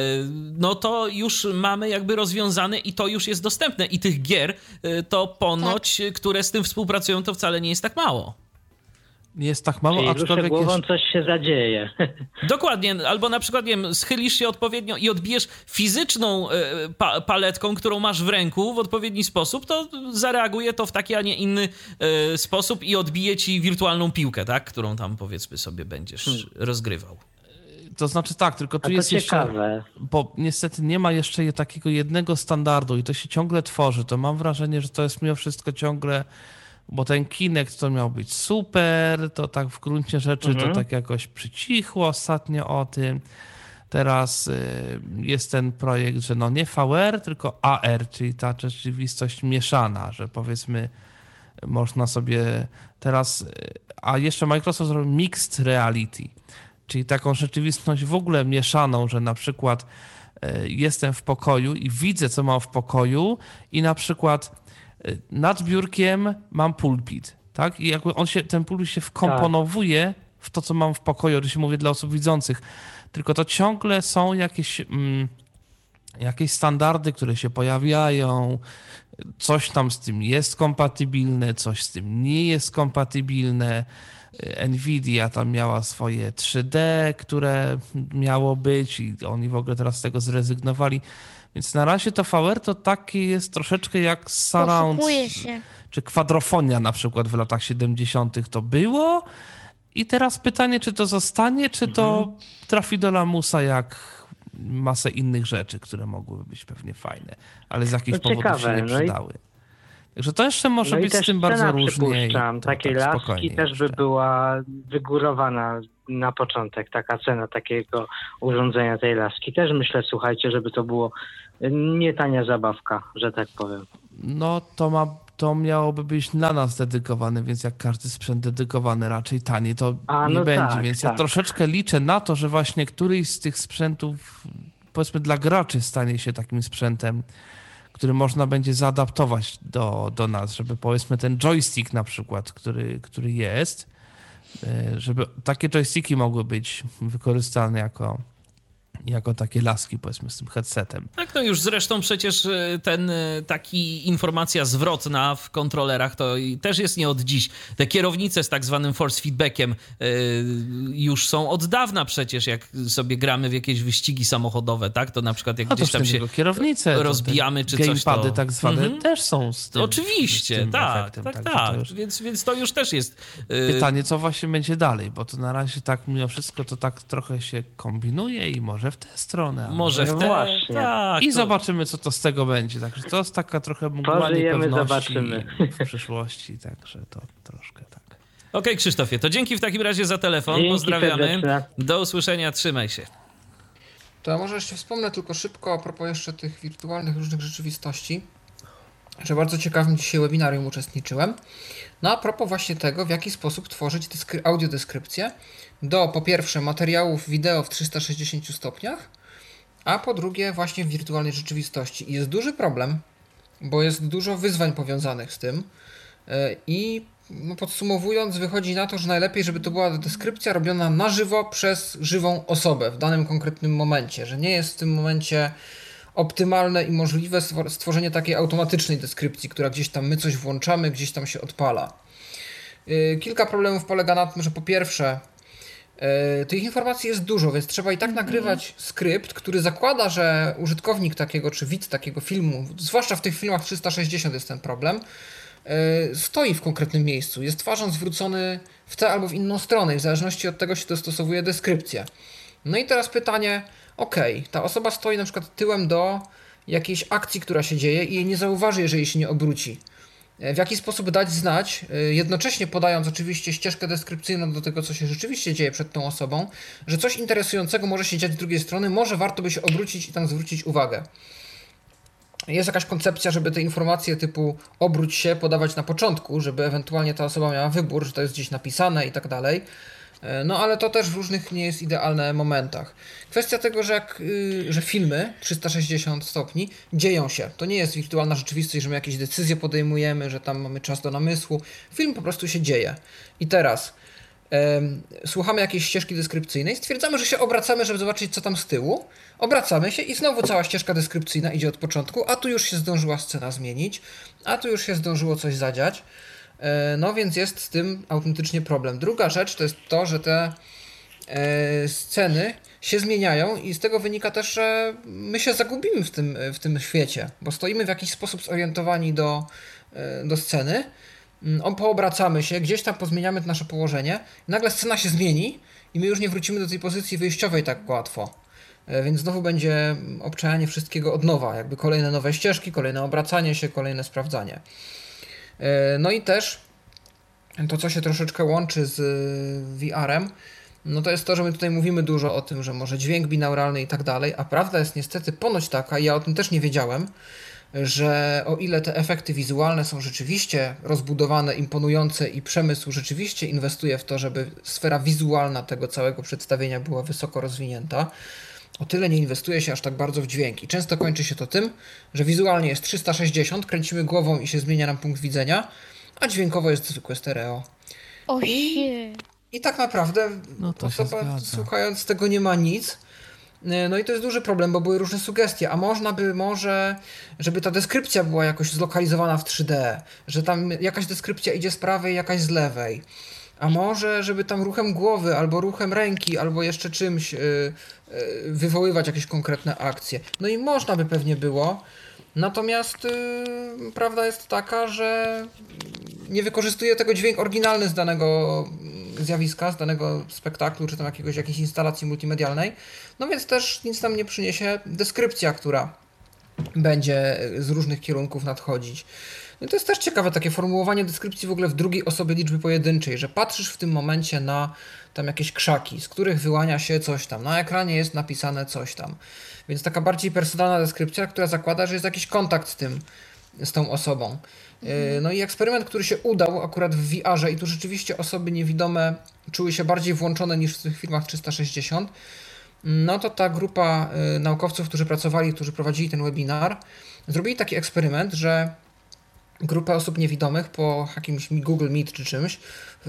[SPEAKER 3] no to już mamy jakby rozwiązane i to już jest dostępne. I tych gier to ponoć, które z tym współpracują, to wcale nie jest tak mało.
[SPEAKER 2] Nie jest tak mało,
[SPEAKER 6] czyli
[SPEAKER 2] aczkolwiek
[SPEAKER 6] głową coś się zadzieje.
[SPEAKER 3] Dokładnie, albo na przykład, nie wiem, schylisz się odpowiednio i odbijesz fizyczną paletką, którą masz w ręku w odpowiedni sposób, to zareaguje to w taki, a nie inny sposób i odbije ci wirtualną piłkę, tak? Którą tam, powiedzmy sobie, będziesz rozgrywał.
[SPEAKER 2] To znaczy tak, tylko tu jest
[SPEAKER 6] ciekawe.
[SPEAKER 2] Jeszcze, bo niestety nie ma jeszcze takiego jednego standardu i to się ciągle tworzy, to mam wrażenie, że to jest mimo wszystko ciągle, bo ten Kinect to miał być super, to tak w gruncie rzeczy to tak jakoś przycichło ostatnio o tym. Teraz jest ten projekt, że no nie VR, tylko AR, czyli ta rzeczywistość mieszana, że powiedzmy można sobie teraz, a jeszcze Microsoft zrobił Mixed Reality, czyli taką rzeczywistość w ogóle mieszaną, że na przykład jestem w pokoju i widzę, co mam w pokoju i na przykład nad biurkiem mam pulpit, tak? I jakby ten pulpit się wkomponowuje w to, co mam w pokoju, to się mówię dla osób widzących, tylko to ciągle są jakieś standardy, które się pojawiają, coś tam z tym jest kompatybilne, coś z tym nie jest kompatybilne. Nvidia tam miała swoje 3D, które miało być i oni w ogóle teraz z tego zrezygnowali. Więc na razie to VR to taki jest troszeczkę jak surround, czy kwadrofonia na przykład w latach 70. to było. I teraz pytanie, czy to zostanie, czy to trafi do lamusa jak masę innych rzeczy, które mogłyby być pewnie fajne, ale z jakichś powodów się nie przydały. Także to jeszcze może być z tym bardzo różnie.
[SPEAKER 6] Takiej laski też by była wygórowana na początek, taka cena takiego urządzenia tej laski. Też myślę, słuchajcie, żeby to było nie tania zabawka, że tak powiem.
[SPEAKER 2] No to miałoby być dla nas dedykowane, więc jak każdy sprzęt dedykowany raczej tani to nie będzie. Więc ja troszeczkę liczę na to, że właśnie któryś z tych sprzętów, powiedzmy dla graczy, stanie się takim sprzętem, który można będzie zaadaptować do nas, żeby powiedzmy ten joystick na przykład, który jest, żeby takie joysticki mogły być wykorzystane jako takie laski, powiedzmy, z tym headsetem.
[SPEAKER 3] Tak, no już zresztą przecież taki informacja zwrotna w kontrolerach to też jest nie od dziś. Te kierownice z tak zwanym force feedbackiem już są od dawna przecież, jak sobie gramy w jakieś wyścigi samochododowe, tak? To na przykład jak gdzieś tam się
[SPEAKER 2] kierownice,
[SPEAKER 3] rozbijamy czy coś, to...
[SPEAKER 2] gamepady tak zwane też są z tym.
[SPEAKER 3] Oczywiście,
[SPEAKER 2] z tym
[SPEAKER 3] tak.
[SPEAKER 2] Już...
[SPEAKER 3] Więc to już też jest...
[SPEAKER 2] Pytanie, co właśnie będzie dalej, bo to na razie tak mimo wszystko to tak trochę się kombinuje i może w tę stronę.
[SPEAKER 3] Może w tę,
[SPEAKER 6] właśnie.
[SPEAKER 3] Tak.
[SPEAKER 2] I zobaczymy, co to z tego będzie. Także to jest taka trochę mgła niepewności
[SPEAKER 6] zobaczymy.
[SPEAKER 2] w przyszłości, także to troszkę tak.
[SPEAKER 3] Okej, Krzysztofie, to dzięki w takim razie za telefon.
[SPEAKER 6] Dzięki
[SPEAKER 3] pozdrawiamy.
[SPEAKER 6] serdecznie.
[SPEAKER 3] Do usłyszenia, trzymaj się.
[SPEAKER 4] To ja może jeszcze wspomnę tylko szybko a propos jeszcze tych wirtualnych różnych rzeczywistości, że bardzo ciekawym dzisiaj webinarium uczestniczyłem. No a propos właśnie tego, w jaki sposób tworzyć audiodeskrypcję do po pierwsze materiałów wideo w 360 stopniach, a po drugie właśnie w wirtualnej rzeczywistości. I jest duży problem, bo jest dużo wyzwań powiązanych z tym i podsumowując wychodzi na to, że najlepiej, żeby to była deskrypcja robiona na żywo przez żywą osobę w danym konkretnym momencie, że nie jest w tym momencie optymalne i możliwe stworzenie takiej automatycznej deskrypcji, która gdzieś tam my coś włączamy, gdzieś tam się odpala. Kilka problemów polega na tym, że po pierwsze tych informacji jest dużo, więc trzeba i tak nagrywać skrypt, który zakłada, że użytkownik takiego, czy widz takiego filmu, zwłaszcza w tych filmach 360 jest ten problem, stoi w konkretnym miejscu, jest twarzą zwrócony w tę albo w inną stronę i w zależności od tego się dostosowuje deskrypcja. No i teraz pytanie, ta osoba stoi na przykład tyłem do jakiejś akcji, która się dzieje i jej nie zauważy, jeżeli się nie obróci. W jaki sposób dać znać, jednocześnie podając oczywiście ścieżkę deskrypcyjną do tego, co się rzeczywiście dzieje przed tą osobą, że coś interesującego może się dziać z drugiej strony, może warto by się obrócić i tam zwrócić uwagę. Jest jakaś koncepcja, żeby te informacje typu obróć się podawać na początku, żeby ewentualnie ta osoba miała wybór, że to jest gdzieś napisane i tak dalej. No ale to też w różnych nie jest idealnych momentach. Kwestia tego, że filmy 360 stopni dzieją się. To nie jest wirtualna rzeczywistość, że my jakieś decyzje podejmujemy, że tam mamy czas do namysłu. Film po prostu się dzieje. I teraz słuchamy jakiejś ścieżki deskrypcyjnej, stwierdzamy, że się obracamy, żeby zobaczyć, co tam z tyłu. Obracamy się i znowu cała ścieżka deskrypcyjna idzie od początku, a tu już się zdążyła scena zmienić, a tu już się zdążyło coś zadziać. No więc jest z tym autentycznie problem. Druga rzecz to jest to, że te sceny się zmieniają i z tego wynika też, że my się zagubimy w tym świecie, bo stoimy w jakiś sposób zorientowani do sceny, poobracamy się, gdzieś tam pozmieniamy nasze położenie, nagle scena się zmieni i my już nie wrócimy do tej pozycji wyjściowej tak łatwo. Więc znowu będzie obczajanie wszystkiego od nowa, jakby kolejne nowe ścieżki, kolejne obracanie się, kolejne sprawdzanie. No i też to, co się troszeczkę łączy z VR-em, no to jest to, że my tutaj mówimy dużo o tym, że może dźwięk binauralny i tak dalej, a prawda jest niestety ponoć taka, i ja o tym też nie wiedziałem, że o ile te efekty wizualne są rzeczywiście rozbudowane, imponujące i przemysł rzeczywiście inwestuje w to, żeby sfera wizualna tego całego przedstawienia była wysoko rozwinięta, o tyle nie inwestuje się aż tak bardzo w dźwięk. I często kończy się to tym, że wizualnie jest 360, kręcimy głową i się zmienia nam punkt widzenia, a dźwiękowo jest zwykłe stereo. I tak naprawdę osoba słuchając tego nie ma nic. No i to jest duży problem, bo były różne sugestie, a można by żeby ta deskrypcja była jakoś zlokalizowana w 3D, że tam jakaś deskrypcja idzie z prawej, jakaś z lewej. A może, żeby tam ruchem głowy, albo ruchem ręki, albo jeszcze czymś wywoływać jakieś konkretne akcje. No i można by pewnie było, natomiast prawda jest taka, że nie wykorzystuje tego dźwięk oryginalny z danego zjawiska, z danego spektaklu, czy tam jakiejś instalacji multimedialnej, no więc też nic nam nie przyniesie deskrypcja, która będzie z różnych kierunków nadchodzić. No to jest też ciekawe takie formułowanie deskrypcji w ogóle w drugiej osobie liczby pojedynczej, że patrzysz w tym momencie na tam jakieś krzaki, z których wyłania się coś tam, na ekranie jest napisane coś tam. Więc taka bardziej personalna deskrypcja, która zakłada, że jest jakiś kontakt z tą osobą. No i eksperyment, który się udał akurat w VR-ze i tu rzeczywiście osoby niewidome czuły się bardziej włączone niż w tych filmach 360, no to ta grupa naukowców, którzy prowadzili ten webinar, zrobili taki eksperyment, że grupę osób niewidomych po jakimś Google Meet czy czymś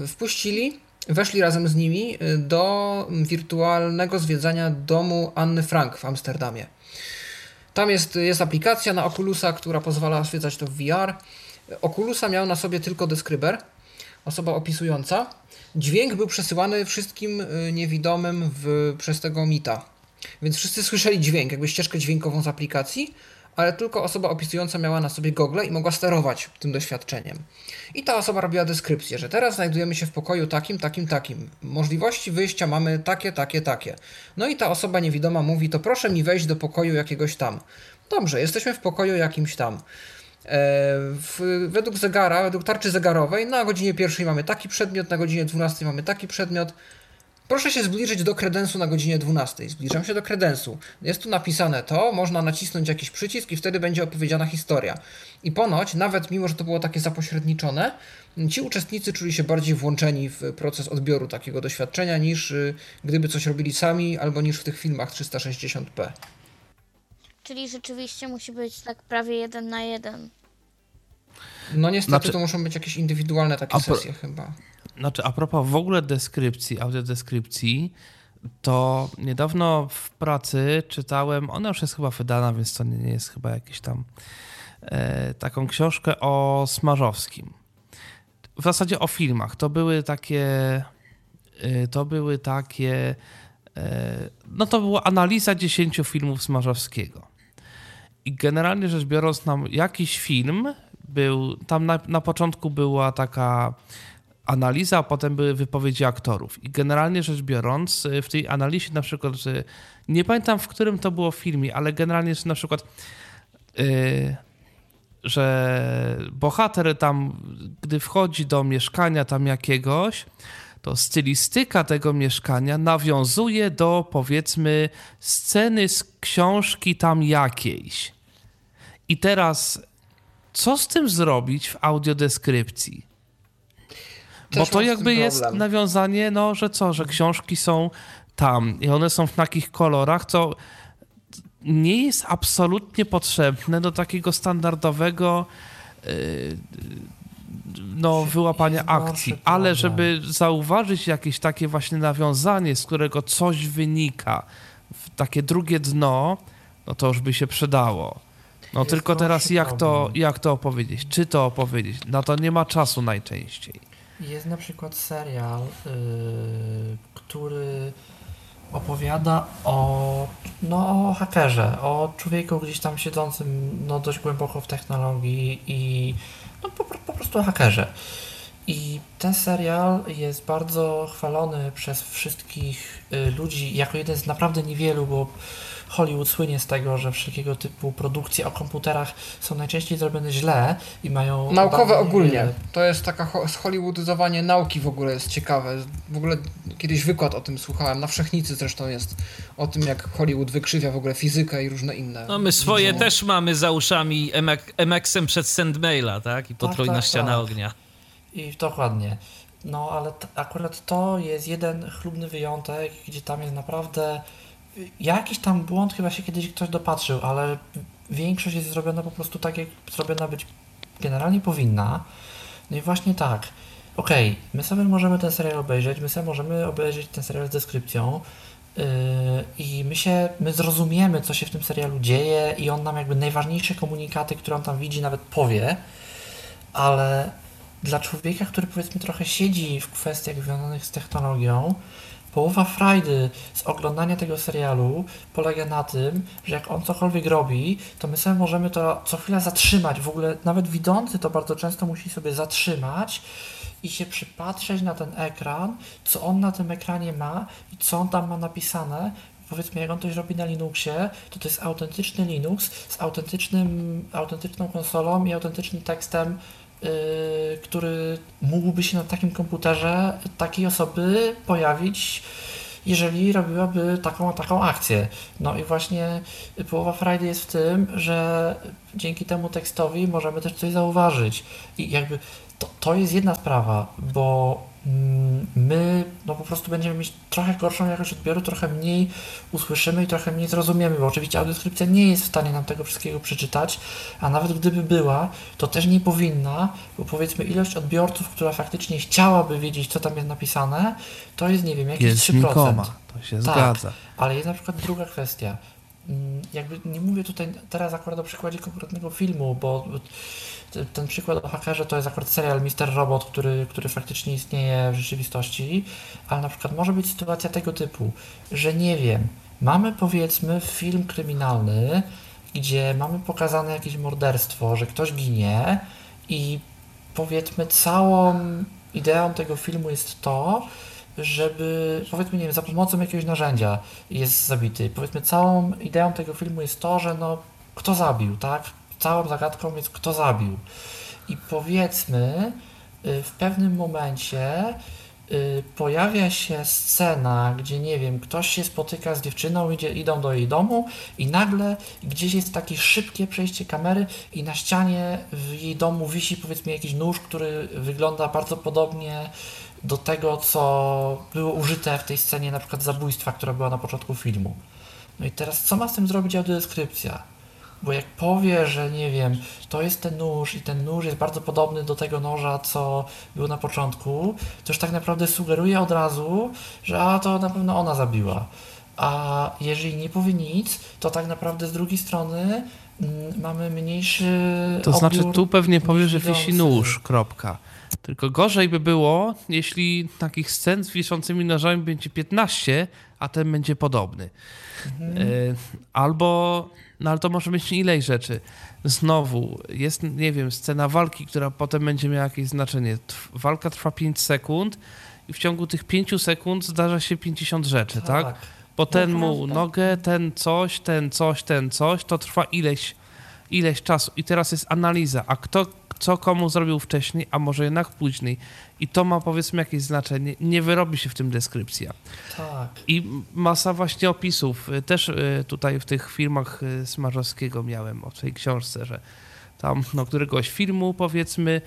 [SPEAKER 4] weszli razem z nimi do wirtualnego zwiedzania domu Anny Frank w Amsterdamie. Tam jest aplikacja na Oculusa, która pozwala zwiedzać to w VR. Oculusa miał na sobie tylko deskryber, osoba opisująca. Dźwięk był przesyłany wszystkim niewidomym przez tego Meeta. Więc wszyscy słyszeli dźwięk, jakby ścieżkę dźwiękową z aplikacji, ale tylko osoba opisująca miała na sobie gogle i mogła sterować tym doświadczeniem. I ta osoba robiła deskrypcję, że teraz znajdujemy się w pokoju takim. Możliwości wyjścia mamy takie. No i ta osoba niewidoma mówi, to proszę mi wejść do pokoju jakiegoś tam. Dobrze, jesteśmy w pokoju jakimś tam. Według zegara, według tarczy zegarowej na godzinie 1 mamy taki przedmiot, na godzinie 12 mamy taki przedmiot. Proszę się zbliżyć do kredensu na godzinie 12. Zbliżam się do kredensu. Jest tu napisane to, można nacisnąć jakiś przycisk i wtedy będzie opowiedziana historia. I ponoć, nawet mimo, że to było takie zapośredniczone, ci uczestnicy czuli się bardziej włączeni w proces odbioru takiego doświadczenia niż gdyby coś robili sami, albo niż w tych filmach 360p.
[SPEAKER 5] Czyli rzeczywiście musi być tak prawie 1 na 1.
[SPEAKER 4] No niestety to muszą być jakieś indywidualne takie sesje chyba.
[SPEAKER 2] Znaczy, a propos w ogóle deskrypcji, audiodeskrypcji, to niedawno w pracy czytałem, ona już jest chyba wydana, więc to nie jest chyba jakiś tam taką książkę o Smarzowskim. W zasadzie o filmach. To była analiza 10 filmów Smarzowskiego. I generalnie rzecz biorąc, jakiś film był, tam na początku była taka analiza, a potem były wypowiedzi aktorów. I generalnie rzecz biorąc, w tej analizie na przykład, że nie pamiętam, w którym to było filmie, ale generalnie jest na przykład, że bohater tam, gdy wchodzi do mieszkania tam jakiegoś, to stylistyka tego mieszkania nawiązuje do, powiedzmy, sceny z książki tam jakiejś. I teraz, co z tym zrobić w audiodeskrypcji? Bo to jakby jest nawiązanie, że książki są tam i one są w takich kolorach, co nie jest absolutnie potrzebne do takiego standardowego wyłapania akcji, ale żeby zauważyć jakieś takie właśnie nawiązanie, z którego coś wynika, takie drugie dno, no to już by się przydało. No jest tylko teraz jak to opowiedzieć? Czy to opowiedzieć? No to nie ma czasu najczęściej.
[SPEAKER 1] Jest na przykład serial, który opowiada o hakerze, o człowieku gdzieś tam siedzącym dość głęboko w technologii i po prostu o hakerze. I ten serial jest bardzo chwalony przez wszystkich ludzi jako jeden z naprawdę niewielu, bo Hollywood słynie z tego, że wszelkiego typu produkcje o komputerach są najczęściej zrobione źle i mają...
[SPEAKER 4] Naukowe ogólnie. To jest taka zhollywoodyzowanie nauki w ogóle jest ciekawe. W ogóle kiedyś wykład o tym słuchałem, na Wszechnicy zresztą jest, o tym jak Hollywood wykrzywia w ogóle fizykę i różne inne.
[SPEAKER 3] No my swoje też mamy za uszami MX-em przed Sandmaila, tak? I potrójna ściana ognia.
[SPEAKER 1] I dokładnie. No ale akurat to jest jeden chlubny wyjątek, gdzie tam jest naprawdę... Jakiś tam błąd chyba się kiedyś ktoś dopatrzył, ale większość jest zrobiona po prostu tak, jak zrobiona być generalnie powinna. No i właśnie tak. Okej, my sobie możemy ten serial obejrzeć, ten serial z deskrypcją i my zrozumiemy, co się w tym serialu dzieje i on nam jakby najważniejsze komunikaty, które on tam widzi, nawet powie, ale dla człowieka, który powiedzmy trochę siedzi w kwestiach związanych z technologią, połowa frajdy z oglądania tego serialu polega na tym, że jak on cokolwiek robi, to my sobie możemy to co chwilę zatrzymać. W ogóle nawet widzący to bardzo często musi sobie zatrzymać i się przypatrzeć na ten ekran, co on na tym ekranie ma i co on tam ma napisane. Powiedzmy, jak on coś robi na Linuxie, to jest autentyczny Linux z autentyczną konsolą i autentycznym tekstem, który mógłby się na takim komputerze takiej osoby pojawić, jeżeli robiłaby taką akcję. No i właśnie połowa frajdy jest w tym, że dzięki temu tekstowi możemy też coś zauważyć. I jakby to jest jedna sprawa, bo my no po prostu będziemy mieć trochę gorszą jakość odbioru, trochę mniej usłyszymy i trochę mniej zrozumiemy, bo oczywiście audiodeskrypcja nie jest w stanie nam tego wszystkiego przeczytać, a nawet gdyby była, to też nie powinna, bo powiedzmy ilość odbiorców, która faktycznie chciałaby wiedzieć, co tam jest napisane, to jest, nie wiem, jakieś
[SPEAKER 2] jest
[SPEAKER 1] 3%.
[SPEAKER 2] Nikoma, to się zgadza.
[SPEAKER 1] Ale jest na przykład druga kwestia. Jakby nie mówię tutaj teraz akurat o przykładzie konkretnego filmu, bo ten przykład o hakerze to jest akurat serial Mr. Robot, który faktycznie istnieje w rzeczywistości, ale na przykład może być sytuacja tego typu, że nie wiem, mamy powiedzmy film kryminalny, gdzie mamy pokazane jakieś morderstwo, że ktoś ginie i powiedzmy całą ideą tego filmu jest to, żeby, powiedzmy, nie wiem, za pomocą jakiegoś narzędzia jest zabity. Powiedzmy, całą ideą tego filmu jest to, że no, kto zabił, tak? Całą zagadką jest, kto zabił. I powiedzmy, w pewnym momencie pojawia się scena, gdzie, nie wiem, ktoś się spotyka z dziewczyną, idą do jej domu i nagle gdzieś jest takie szybkie przejście kamery i na ścianie w jej domu wisi, powiedzmy, jakiś nóż, który wygląda bardzo podobnie do tego, co było użyte w tej scenie na przykład zabójstwa, która była na początku filmu. No i teraz co ma z tym zrobić audiodeskrypcja? Bo jak powie, że nie wiem, to jest ten nóż i ten nóż jest bardzo podobny do tego noża, co był na początku, to już tak naprawdę sugeruje od razu, że to na pewno ona zabiła. A jeżeli nie powie nic, to tak naprawdę z drugiej strony mamy mniejszy
[SPEAKER 2] To znaczy
[SPEAKER 1] odbiór
[SPEAKER 2] tu pewnie powie, że
[SPEAKER 1] widzący.
[SPEAKER 2] wisi nóż, kropka. Tylko gorzej by było, jeśli takich scen z wiszącymi nożami będzie 15, a ten będzie podobny. Albo, no ale to może być ileś rzeczy. Znowu, jest, nie wiem, scena walki, która potem będzie miała jakieś znaczenie. Walka trwa 5 sekund i w ciągu tych 5 sekund zdarza się 50 rzeczy, tak? Bo ten mu nogę, ten coś, to trwa ileś czasu. I teraz jest analiza, a kto co komu zrobił wcześniej, a może jednak później. I to ma, powiedzmy, jakieś znaczenie. Nie wyrobi się w tym deskrypcja.
[SPEAKER 1] Tak.
[SPEAKER 2] I masa właśnie opisów. Też tutaj w tych filmach Smarzowskiego miałem o tej książce, że tam któregoś filmu, powiedzmy,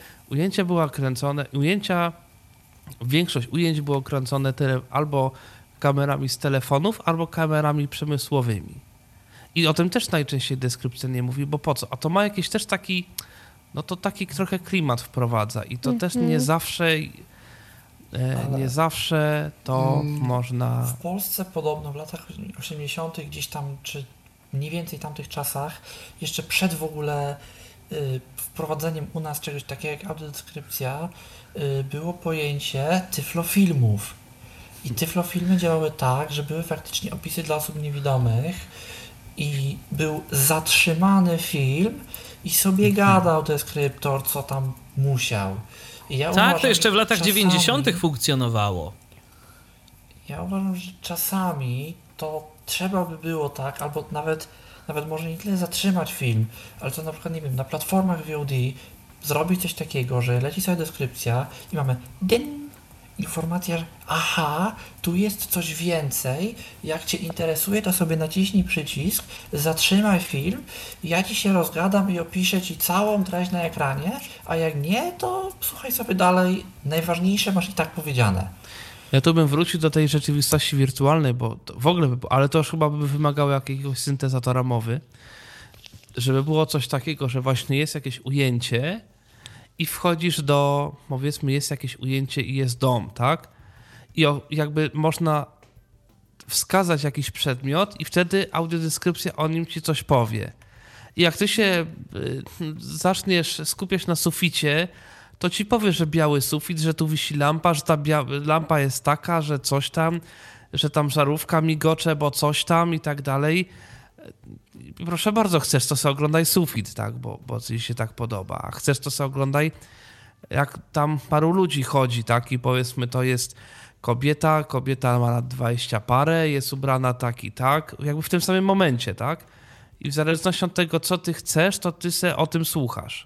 [SPEAKER 2] większość ujęć było kręcone albo kamerami z telefonów, albo kamerami przemysłowymi. I o tym też najczęściej deskrypcja nie mówi, bo po co? A to ma jakiś też taki trochę klimat wprowadza i to też nie zawsze to można...
[SPEAKER 1] W Polsce podobno w latach 80. gdzieś tam, czy mniej więcej tamtych czasach, jeszcze przed w ogóle wprowadzeniem u nas czegoś takiego jak audiodeskrypcja, było pojęcie tyflofilmów. I tyflofilmy działały tak, że były faktycznie opisy dla osób niewidomych i był zatrzymany film i sobie gadał deskryptor, co tam musiał. I ja uważam,
[SPEAKER 3] to jeszcze w latach
[SPEAKER 1] czasami,
[SPEAKER 3] 90. funkcjonowało.
[SPEAKER 1] Ja uważam, że czasami to trzeba by było tak, albo nawet może nie tyle zatrzymać film, ale to na przykład, nie wiem, na platformach VOD zrobić coś takiego, że leci sobie deskrypcja i mamy informacja, że aha, tu jest coś więcej, jak Cię interesuje, to sobie naciśnij przycisk, zatrzymaj film, ja Ci się rozgadam i opiszę Ci całą treść na ekranie, a jak nie, to słuchaj sobie dalej, najważniejsze masz i tak powiedziane.
[SPEAKER 2] Ja tu bym wrócił do tej rzeczywistości wirtualnej, bo to w ogóle, ale to już chyba by wymagało jakiegoś syntezatora mowy, żeby było coś takiego, że właśnie jest jakieś ujęcie i wchodzisz powiedzmy, jest jakieś ujęcie i jest dom, tak? I jakby można wskazać jakiś przedmiot i wtedy audiodeskrypcja o nim ci coś powie. I jak ty się zaczniesz skupiać na suficie, to ci powie, że biały sufit, że tu wisi lampa, że ta lampa jest taka, że coś tam, że tam żarówka migocze, bo coś tam i tak dalej. Proszę bardzo, chcesz to sobie oglądaj sufit, tak, bo ci się tak podoba. A chcesz to sobie oglądaj, jak tam paru ludzi chodzi, tak, i powiedzmy to jest kobieta ma lat 20 parę, jest ubrana tak i tak, jakby w tym samym momencie, tak? I w zależności od tego, co ty chcesz, to ty se o tym słuchasz.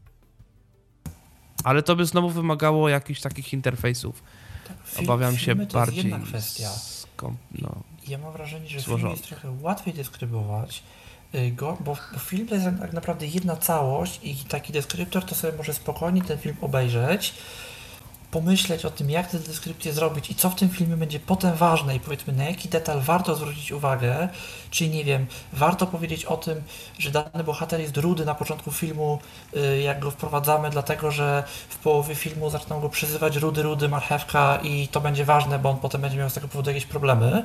[SPEAKER 2] Ale to by znowu wymagało jakichś takich interfejsów.
[SPEAKER 1] Tak,
[SPEAKER 2] Obawiam się
[SPEAKER 1] to
[SPEAKER 2] bardziej...
[SPEAKER 1] jest jedna kwestia. Ja mam wrażenie, że film jest trochę łatwiej deskrybować, bo film to jest tak naprawdę jedna całość i taki deskryptor to sobie może spokojnie ten film obejrzeć, pomyśleć o tym, jak tę deskrypcję zrobić i co w tym filmie będzie potem ważne i powiedzmy na jaki detal warto zwrócić uwagę, czyli nie wiem, warto powiedzieć o tym, że dany bohater jest rudy na początku filmu, jak go wprowadzamy, dlatego że w połowie filmu zaczną go przezywać rudy, marchewka i to będzie ważne, bo on potem będzie miał z tego powodu jakieś problemy.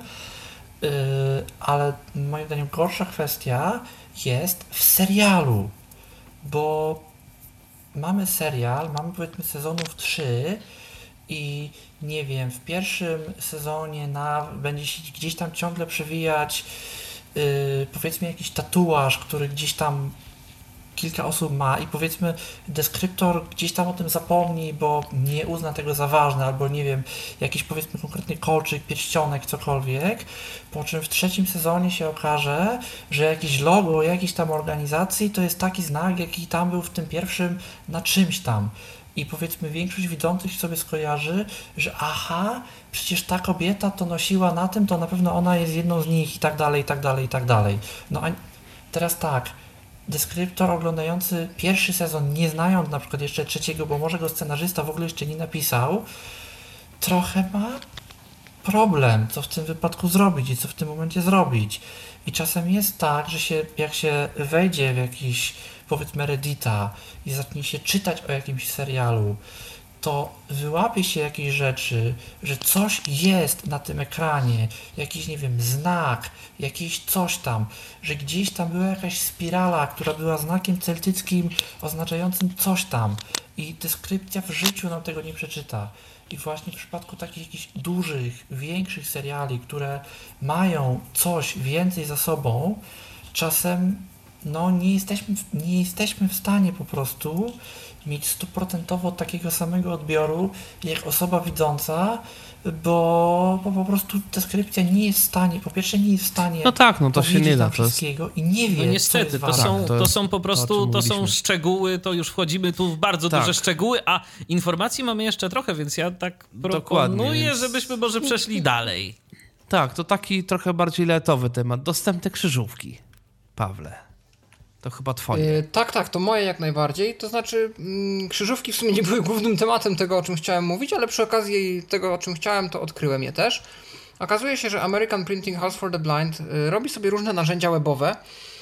[SPEAKER 1] Ale moim zdaniem gorsza kwestia jest w serialu, bo mamy serial, mamy powiedzmy sezonów 3 i nie wiem, w pierwszym sezonie będzie się gdzieś tam ciągle przewijać powiedzmy jakiś tatuaż, który gdzieś tam kilka osób ma i powiedzmy deskryptor gdzieś tam o tym zapomni, bo nie uzna tego za ważne, albo nie wiem, jakiś powiedzmy konkretny kolczyk, pierścionek, cokolwiek, po czym w trzecim sezonie się okaże, że jakieś logo jakiejś tam organizacji to jest taki znak, jaki tam był w tym pierwszym na czymś tam. I powiedzmy większość widzących sobie skojarzy, że aha, przecież ta kobieta to nosiła na tym, to na pewno ona jest jedną z nich i tak dalej, i tak dalej, i tak dalej. No a teraz tak, deskryptor oglądający pierwszy sezon, nie znając na przykład jeszcze trzeciego, bo może go scenarzysta w ogóle jeszcze nie napisał, trochę ma problem, co w tym wypadku zrobić i co w tym momencie zrobić. I czasem jest tak, że jak się wejdzie w jakiś, powiedzmy, Reddita i zacznie się czytać o jakimś serialu, to wyłapie się jakieś rzeczy, że coś jest na tym ekranie, jakiś, nie wiem, znak, jakiś coś tam, że gdzieś tam była jakaś spirala, która była znakiem celtyckim oznaczającym coś tam i deskrypcja w życiu nam tego nie przeczyta. I właśnie w przypadku takich jakichś dużych, większych seriali, które mają coś więcej za sobą, czasem nie jesteśmy w stanie po prostu mieć 100% takiego samego odbioru jak osoba widząca, bo po prostu deskrypcja nie jest w stanie, po pierwsze nie jest w stanie
[SPEAKER 2] no tak, no to się nie da
[SPEAKER 1] wszystkiego i nie wie,
[SPEAKER 3] no niestety,
[SPEAKER 1] co jest
[SPEAKER 3] to są po prostu, to są szczegóły, to już wchodzimy tu w bardzo duże szczegóły, a informacji mamy jeszcze trochę, więc ja tak proponuję, żebyśmy może przeszli dalej.
[SPEAKER 2] Tak, to taki trochę bardziej letowy temat. Dostępne krzyżówki, Pawle. To chyba twoje.
[SPEAKER 4] Tak, to moje jak najbardziej. To znaczy, krzyżówki w sumie nie były głównym tematem tego, o czym chciałem mówić, ale przy okazji tego, o czym chciałem, to odkryłem je też. Okazuje się, że American Printing House for the Blind robi sobie różne narzędzia webowe,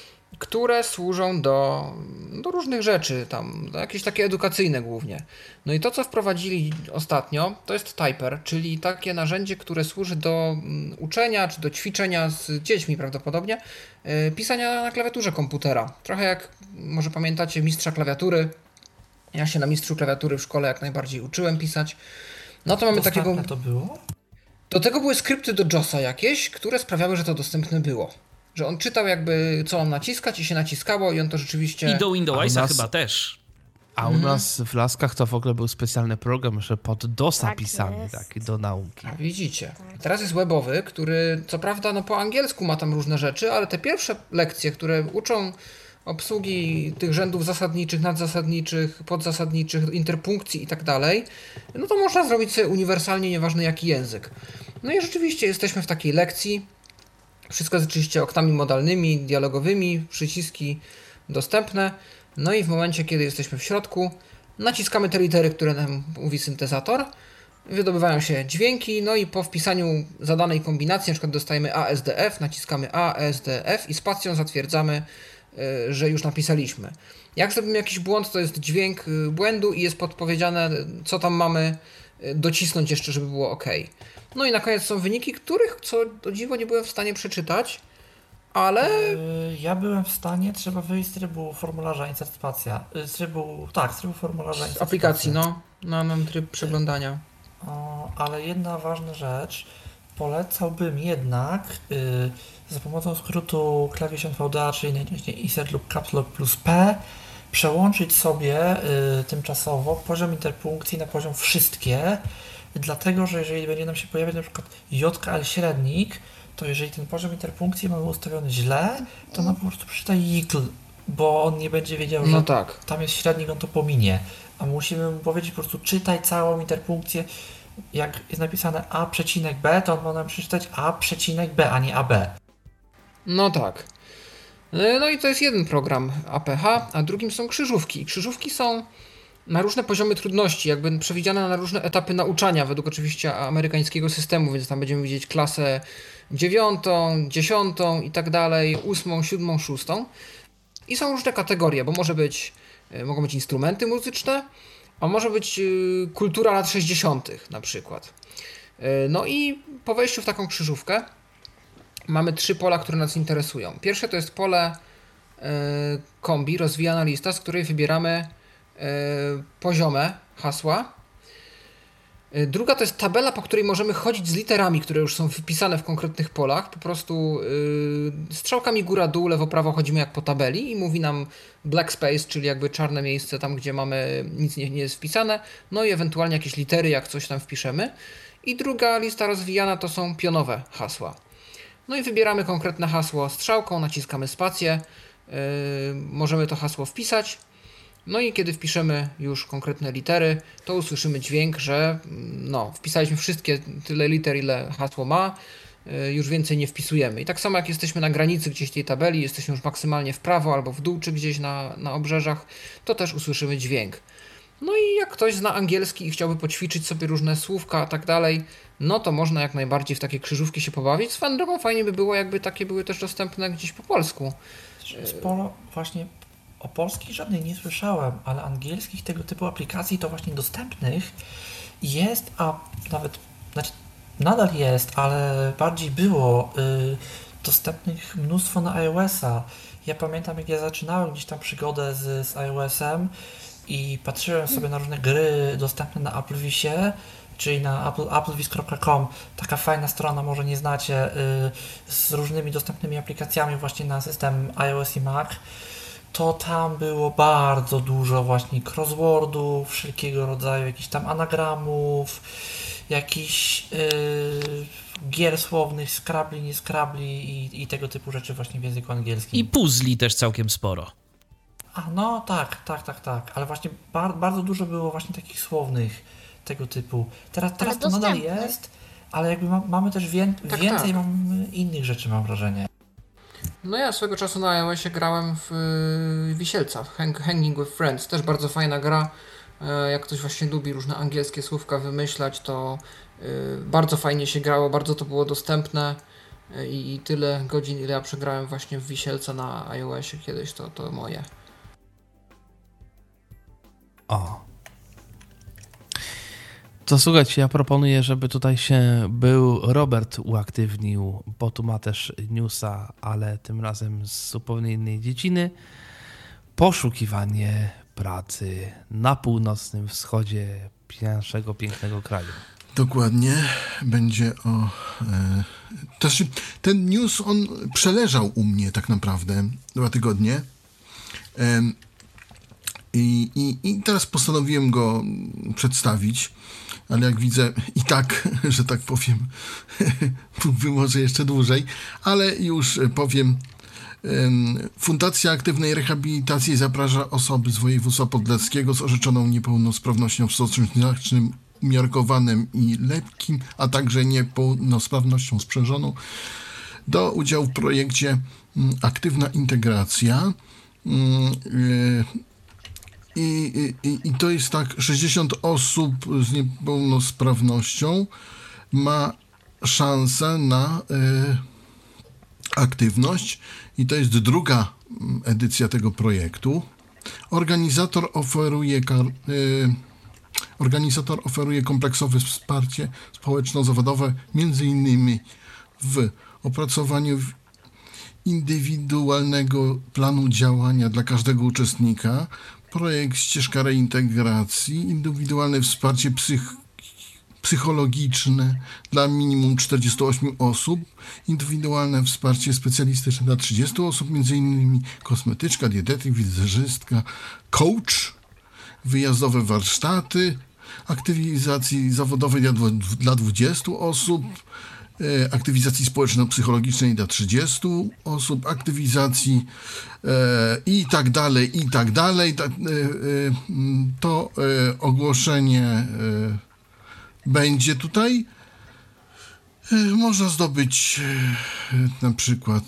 [SPEAKER 4] które służą do różnych rzeczy, tam, jakieś takie edukacyjne głównie. No i to, co wprowadzili ostatnio, to jest Typer, czyli takie narzędzie, które służy do uczenia, czy do ćwiczenia z dziećmi prawdopodobnie, pisania na klawiaturze komputera. Trochę jak, może pamiętacie, mistrza klawiatury. Ja się na mistrzu klawiatury w szkole jak najbardziej uczyłem pisać. No to mamy takiego...
[SPEAKER 1] to było?
[SPEAKER 4] Do tego były skrypty do JOSa jakieś, które sprawiały, że to dostępne było. Że on czytał jakby, co mam naciskać i się naciskało i on to rzeczywiście...
[SPEAKER 3] I do Windowsa chyba też.
[SPEAKER 2] A u nas w Laskach to w ogóle był specjalny program, że pod DOSa
[SPEAKER 5] Tak
[SPEAKER 2] pisany,
[SPEAKER 5] jest.
[SPEAKER 2] taki do nauki.
[SPEAKER 4] A widzicie. Teraz jest webowy, który co prawda po angielsku ma tam różne rzeczy, ale te pierwsze lekcje, które uczą obsługi tych rzędów zasadniczych, nadzasadniczych, podzasadniczych, interpunkcji i tak dalej, no to można zrobić sobie uniwersalnie, nieważne jaki język. No i rzeczywiście jesteśmy w takiej lekcji. Wszystko jest oczywiście oknami modalnymi, dialogowymi, przyciski dostępne. No i w momencie, kiedy jesteśmy w środku, naciskamy te litery, które nam mówi syntezator. Wydobywają się dźwięki, no i po wpisaniu zadanej kombinacji, na przykład dostajemy ASDF, naciskamy ASDF i spacją zatwierdzamy, że już napisaliśmy. Jak zrobimy jakiś błąd, to jest dźwięk błędu i jest podpowiedziane, co tam mamy docisnąć jeszcze, żeby było OK. No i na koniec są wyniki, których, co do dziwo, nie byłem w stanie przeczytać, ale...
[SPEAKER 1] Ja byłem w stanie, trzeba wyjść z trybu formularza insertacja. Z trybu formularza insertacja.
[SPEAKER 4] Z aplikacji, no. Mam tryb przeglądania.
[SPEAKER 1] Ale jedna ważna rzecz. Polecałbym jednak za pomocą skrótu klawisz NVDA, czyli najczęściej insert lub caps lock plus P, przełączyć sobie tymczasowo poziom interpunkcji na poziom wszystkie, dlatego, że jeżeli będzie nam się pojawiać na przykład JKL średnik, to jeżeli ten poziom interpunkcji mamy ustawiony źle, to nam po prostu przeczyta JIKL, bo on nie będzie wiedział, że tam jest średnik, on to pominie. A musimy mu powiedzieć po prostu czytaj całą interpunkcję, jak jest napisane A,B, to on ma nam przeczytać A,B, a nie AB.
[SPEAKER 4] No tak. No i to jest jeden program APH, a drugim są krzyżówki. Krzyżówki są na różne poziomy trudności, jakby przewidziane na różne etapy nauczania, według oczywiście amerykańskiego systemu, więc tam będziemy widzieć klasę 9, 10 i tak dalej, 8, 7, 6. I są różne kategorie, bo mogą być instrumenty muzyczne, a może być kultura lat 60. na przykład. No i po wejściu w taką krzyżówkę mamy 3 pola, które nas interesują. Pierwsze to jest pole kombi, rozwijana lista, z której wybieramy poziome hasła. Druga to jest tabela, po której możemy chodzić z literami, które już są wpisane w konkretnych polach. Po prostu strzałkami góra-dół, lewo-prawo chodzimy jak po tabeli i mówi nam black space, czyli jakby czarne miejsce tam, gdzie mamy nic nie jest wpisane. No i ewentualnie jakieś litery, jak coś tam wpiszemy. I druga lista rozwijana to są pionowe hasła. No i wybieramy konkretne hasło strzałką, naciskamy spację, możemy to hasło wpisać. No i kiedy wpiszemy już konkretne litery, to usłyszymy dźwięk, że wpisaliśmy wszystkie tyle liter, ile hasło ma, już więcej nie wpisujemy. I tak samo jak jesteśmy na granicy gdzieś tej tabeli, jesteśmy już maksymalnie w prawo albo w dół, czy gdzieś na obrzeżach, to też usłyszymy dźwięk. No i jak ktoś zna angielski i chciałby poćwiczyć sobie różne słówka i tak dalej, no to można jak najbardziej w takie krzyżówki się pobawić. Swoją drogą fajnie by było, jakby takie były też dostępne gdzieś po polsku.
[SPEAKER 1] Sporo właśnie o polskich żadnych nie słyszałem, ale angielskich tego typu aplikacji to właśnie dostępnych jest, a nawet, nadal jest, ale bardziej było dostępnych mnóstwo na iOS-a. Ja pamiętam, jak ja zaczynałem gdzieś tam przygodę z iOS-em i patrzyłem sobie na różne gry dostępne na Applevisie, czyli na applevis.com, taka fajna strona, może nie znacie, z różnymi dostępnymi aplikacjami właśnie na system iOS i Mac. To tam było bardzo dużo właśnie crosswordów, wszelkiego rodzaju jakichś tam anagramów, jakichś gier słownych, Scrabble, nie Scrabble i tego typu rzeczy właśnie w języku angielskim.
[SPEAKER 3] I puzli też całkiem sporo.
[SPEAKER 1] No tak, ale właśnie bardzo dużo było właśnie takich słownych tego typu. Teraz to nadal jest, ale jakby mamy też więcej mamy innych rzeczy, mam wrażenie.
[SPEAKER 4] No ja swego czasu na iOSie grałem w Wisielca, Hanging with Friends, też bardzo fajna gra. Jak ktoś właśnie lubi różne angielskie słówka wymyślać, to bardzo fajnie się grało, bardzo to było dostępne i tyle godzin, ile ja przegrałem właśnie w Wisielca na iOSie kiedyś, to moje.
[SPEAKER 2] To słuchajcie, ja proponuję, żeby tutaj Robert uaktywnił, bo tu ma też newsa, ale tym razem z zupełnie innej dziedziny. Poszukiwanie pracy na północnym wschodzie naszego pięknego kraju.
[SPEAKER 7] Dokładnie. Będzie ten news, on przeleżał u mnie tak naprawdę 2 tygodnie. I teraz postanowiłem go przedstawić, ale jak widzę i tak, że tak powiem, mógłby może jeszcze dłużej, ale już powiem. Fundacja Aktywnej Rehabilitacji zaprasza osoby z województwa podlaskiego z orzeczoną niepełnosprawnością wzrostu znacznym, umiarkowanym i lekkim, a także niepełnosprawnością sprzężoną do udziału w projekcie Aktywna Integracja. I to jest tak, 60 osób z niepełnosprawnością ma szansę na aktywność i to jest 2. edycja tego projektu. Organizator oferuje kompleksowe wsparcie społeczno-zawodowe, między innymi w opracowaniu indywidualnego planu działania dla każdego uczestnika, projekt Ścieżka Reintegracji, indywidualne wsparcie psychologiczne dla minimum 48 osób, indywidualne wsparcie specjalistyczne dla 30 osób, m.in. kosmetyczka, dietetyk, wizerzystka, coach, wyjazdowe warsztaty, aktywizacji zawodowej dla 20 osób, aktywizacji społeczno-psychologicznej dla 30 osób, aktywizacji i tak dalej. To ogłoszenie będzie tutaj. Można zdobyć na przykład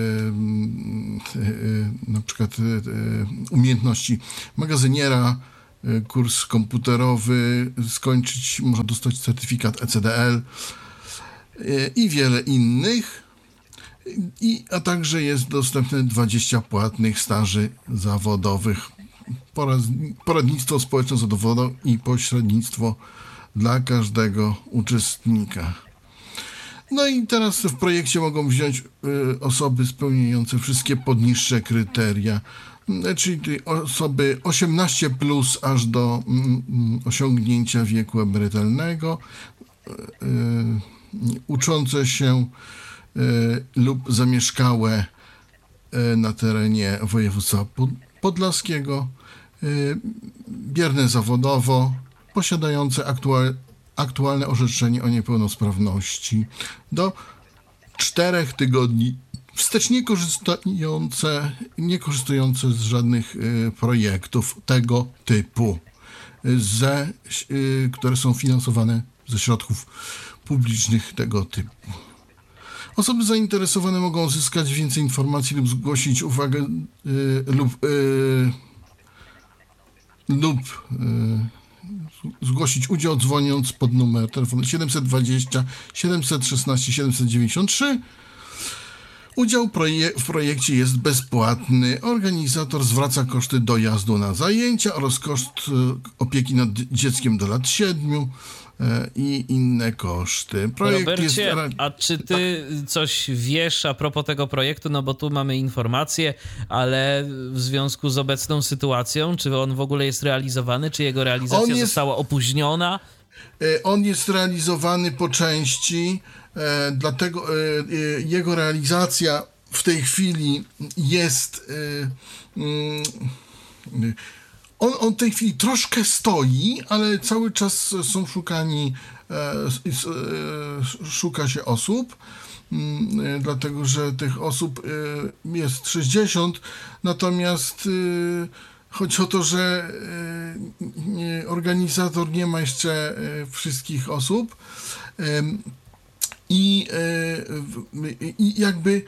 [SPEAKER 7] umiejętności magazyniera, kurs komputerowy, skończyć, można dostać certyfikat ECDL i wiele innych. A także jest dostępne 20 płatnych staży zawodowych, poradnictwo społeczno-zawodowe i pośrednictwo dla każdego uczestnika. No i teraz w projekcie mogą wziąć osoby spełniające wszystkie podniższe kryteria, czyli osoby 18 plus aż do osiągnięcia wieku emerytalnego, uczące się lub zamieszkałe na terenie województwa podlaskiego, bierne zawodowo, posiadające aktualne orzeczenie o niepełnosprawności do 4 tygodni, wstecz nie korzystające z żadnych projektów tego typu, które są finansowane ze środków publicznych tego typu. Osoby zainteresowane mogą uzyskać więcej informacji lub zgłosić uwagę zgłosić udział, dzwoniąc pod numer telefonu 720 716 793. Udział w projekcie jest bezpłatny. Organizator zwraca koszty dojazdu na zajęcia oraz koszt opieki nad dzieckiem do lat 7 i inne koszty.
[SPEAKER 3] Projekt Robercie, a czy ty coś wiesz a propos tego projektu? No bo tu mamy informacje, ale w związku z obecną sytuacją, czy on w ogóle jest realizowany? Czy jego realizacja została opóźniona?
[SPEAKER 7] On jest realizowany po części, dlatego jego realizacja w tej chwili jest... On w tej chwili troszkę stoi, ale cały czas są szuka się osób, dlatego że tych osób jest 60, natomiast chodzi o to, że organizator nie ma jeszcze wszystkich osób i jakby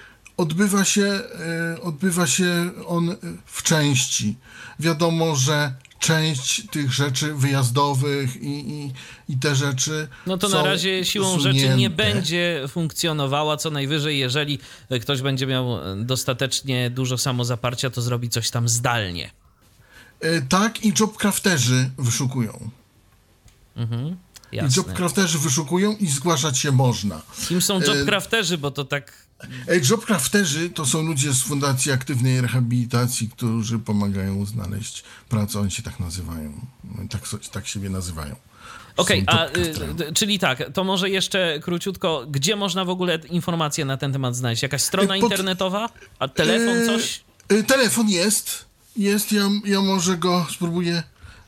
[SPEAKER 7] odbywa się on w części. Wiadomo, że część tych rzeczy wyjazdowych i te rzeczy
[SPEAKER 3] no to na razie siłą rzeczy nie będzie funkcjonowała. Co najwyżej, jeżeli ktoś będzie miał dostatecznie dużo samozaparcia, to zrobi coś tam zdalnie.
[SPEAKER 7] Tak, i jobcrafterzy wyszukują.
[SPEAKER 3] Jasne.
[SPEAKER 7] I jobcrafterzy wyszukują i zgłaszać się można.
[SPEAKER 3] Kim są jobcrafterzy, bo to tak...
[SPEAKER 7] Jobcrafterzy to są ludzie z Fundacji Aktywnej Rehabilitacji, którzy pomagają znaleźć pracę. Oni się tak nazywają. Tak siebie nazywają.
[SPEAKER 3] Okej, czyli tak, to może jeszcze króciutko, gdzie można w ogóle informacje na ten temat znaleźć? Jakaś strona internetowa? A telefon, coś?
[SPEAKER 7] Telefon jest. Ja może go spróbuję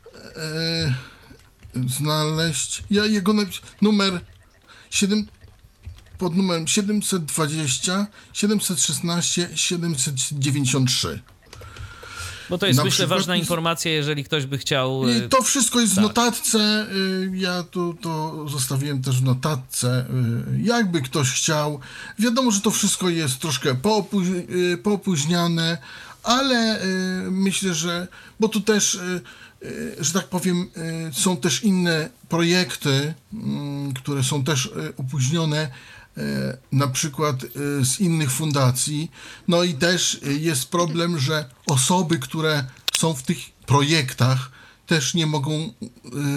[SPEAKER 7] znaleźć. Ja jego numer 7... pod numerem 720 716 793.
[SPEAKER 3] Bo to jest, myślę, ważna informacja, jeżeli ktoś by chciał...
[SPEAKER 7] To wszystko jest w notatce. Ja to zostawiłem też w notatce. Jakby ktoś chciał. Wiadomo, że to wszystko jest troszkę poopóźniane, ale myślę, że... Bo tu też, że tak powiem, są też inne projekty, które są też opóźnione, na przykład z innych fundacji. No i też jest problem, że osoby, które są w tych projektach, też nie mogą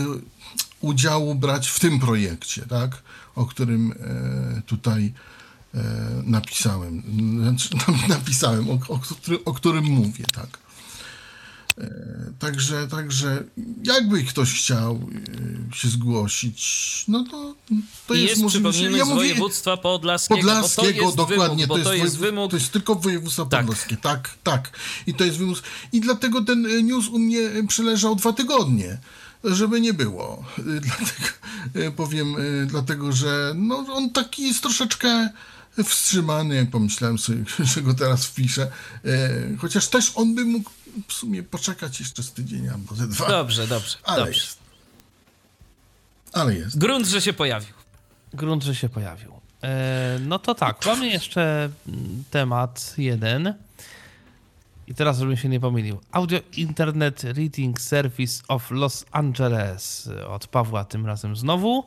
[SPEAKER 7] udziału brać w tym projekcie, tak? O którym tutaj napisałem. Znaczy, napisałem, o którym mówię, tak. Także jakby ktoś chciał się zgłosić, no to jest możliwe.
[SPEAKER 3] Przypomnijmy, z województwa podlaskiego,
[SPEAKER 7] dokładnie,
[SPEAKER 3] wymóg.
[SPEAKER 7] To jest tylko województwo podlaskie, tak. I to jest wymóg. I dlatego ten news u mnie przeleżał 2 tygodnie, żeby nie było. Dlatego, że on taki jest troszeczkę wstrzymany, jak pomyślałem sobie, że go teraz wpiszę. Chociaż też on by mógł w sumie poczekać jeszcze z tydzień albo ze 2.
[SPEAKER 3] Dobrze.
[SPEAKER 7] Ale jest.
[SPEAKER 3] Grunt, że się pojawił.
[SPEAKER 2] No to tak, mamy jeszcze temat jeden. I teraz, żebym się nie pomylił. Audio Internet Reading Service of Los Angeles od Pawła tym razem znowu.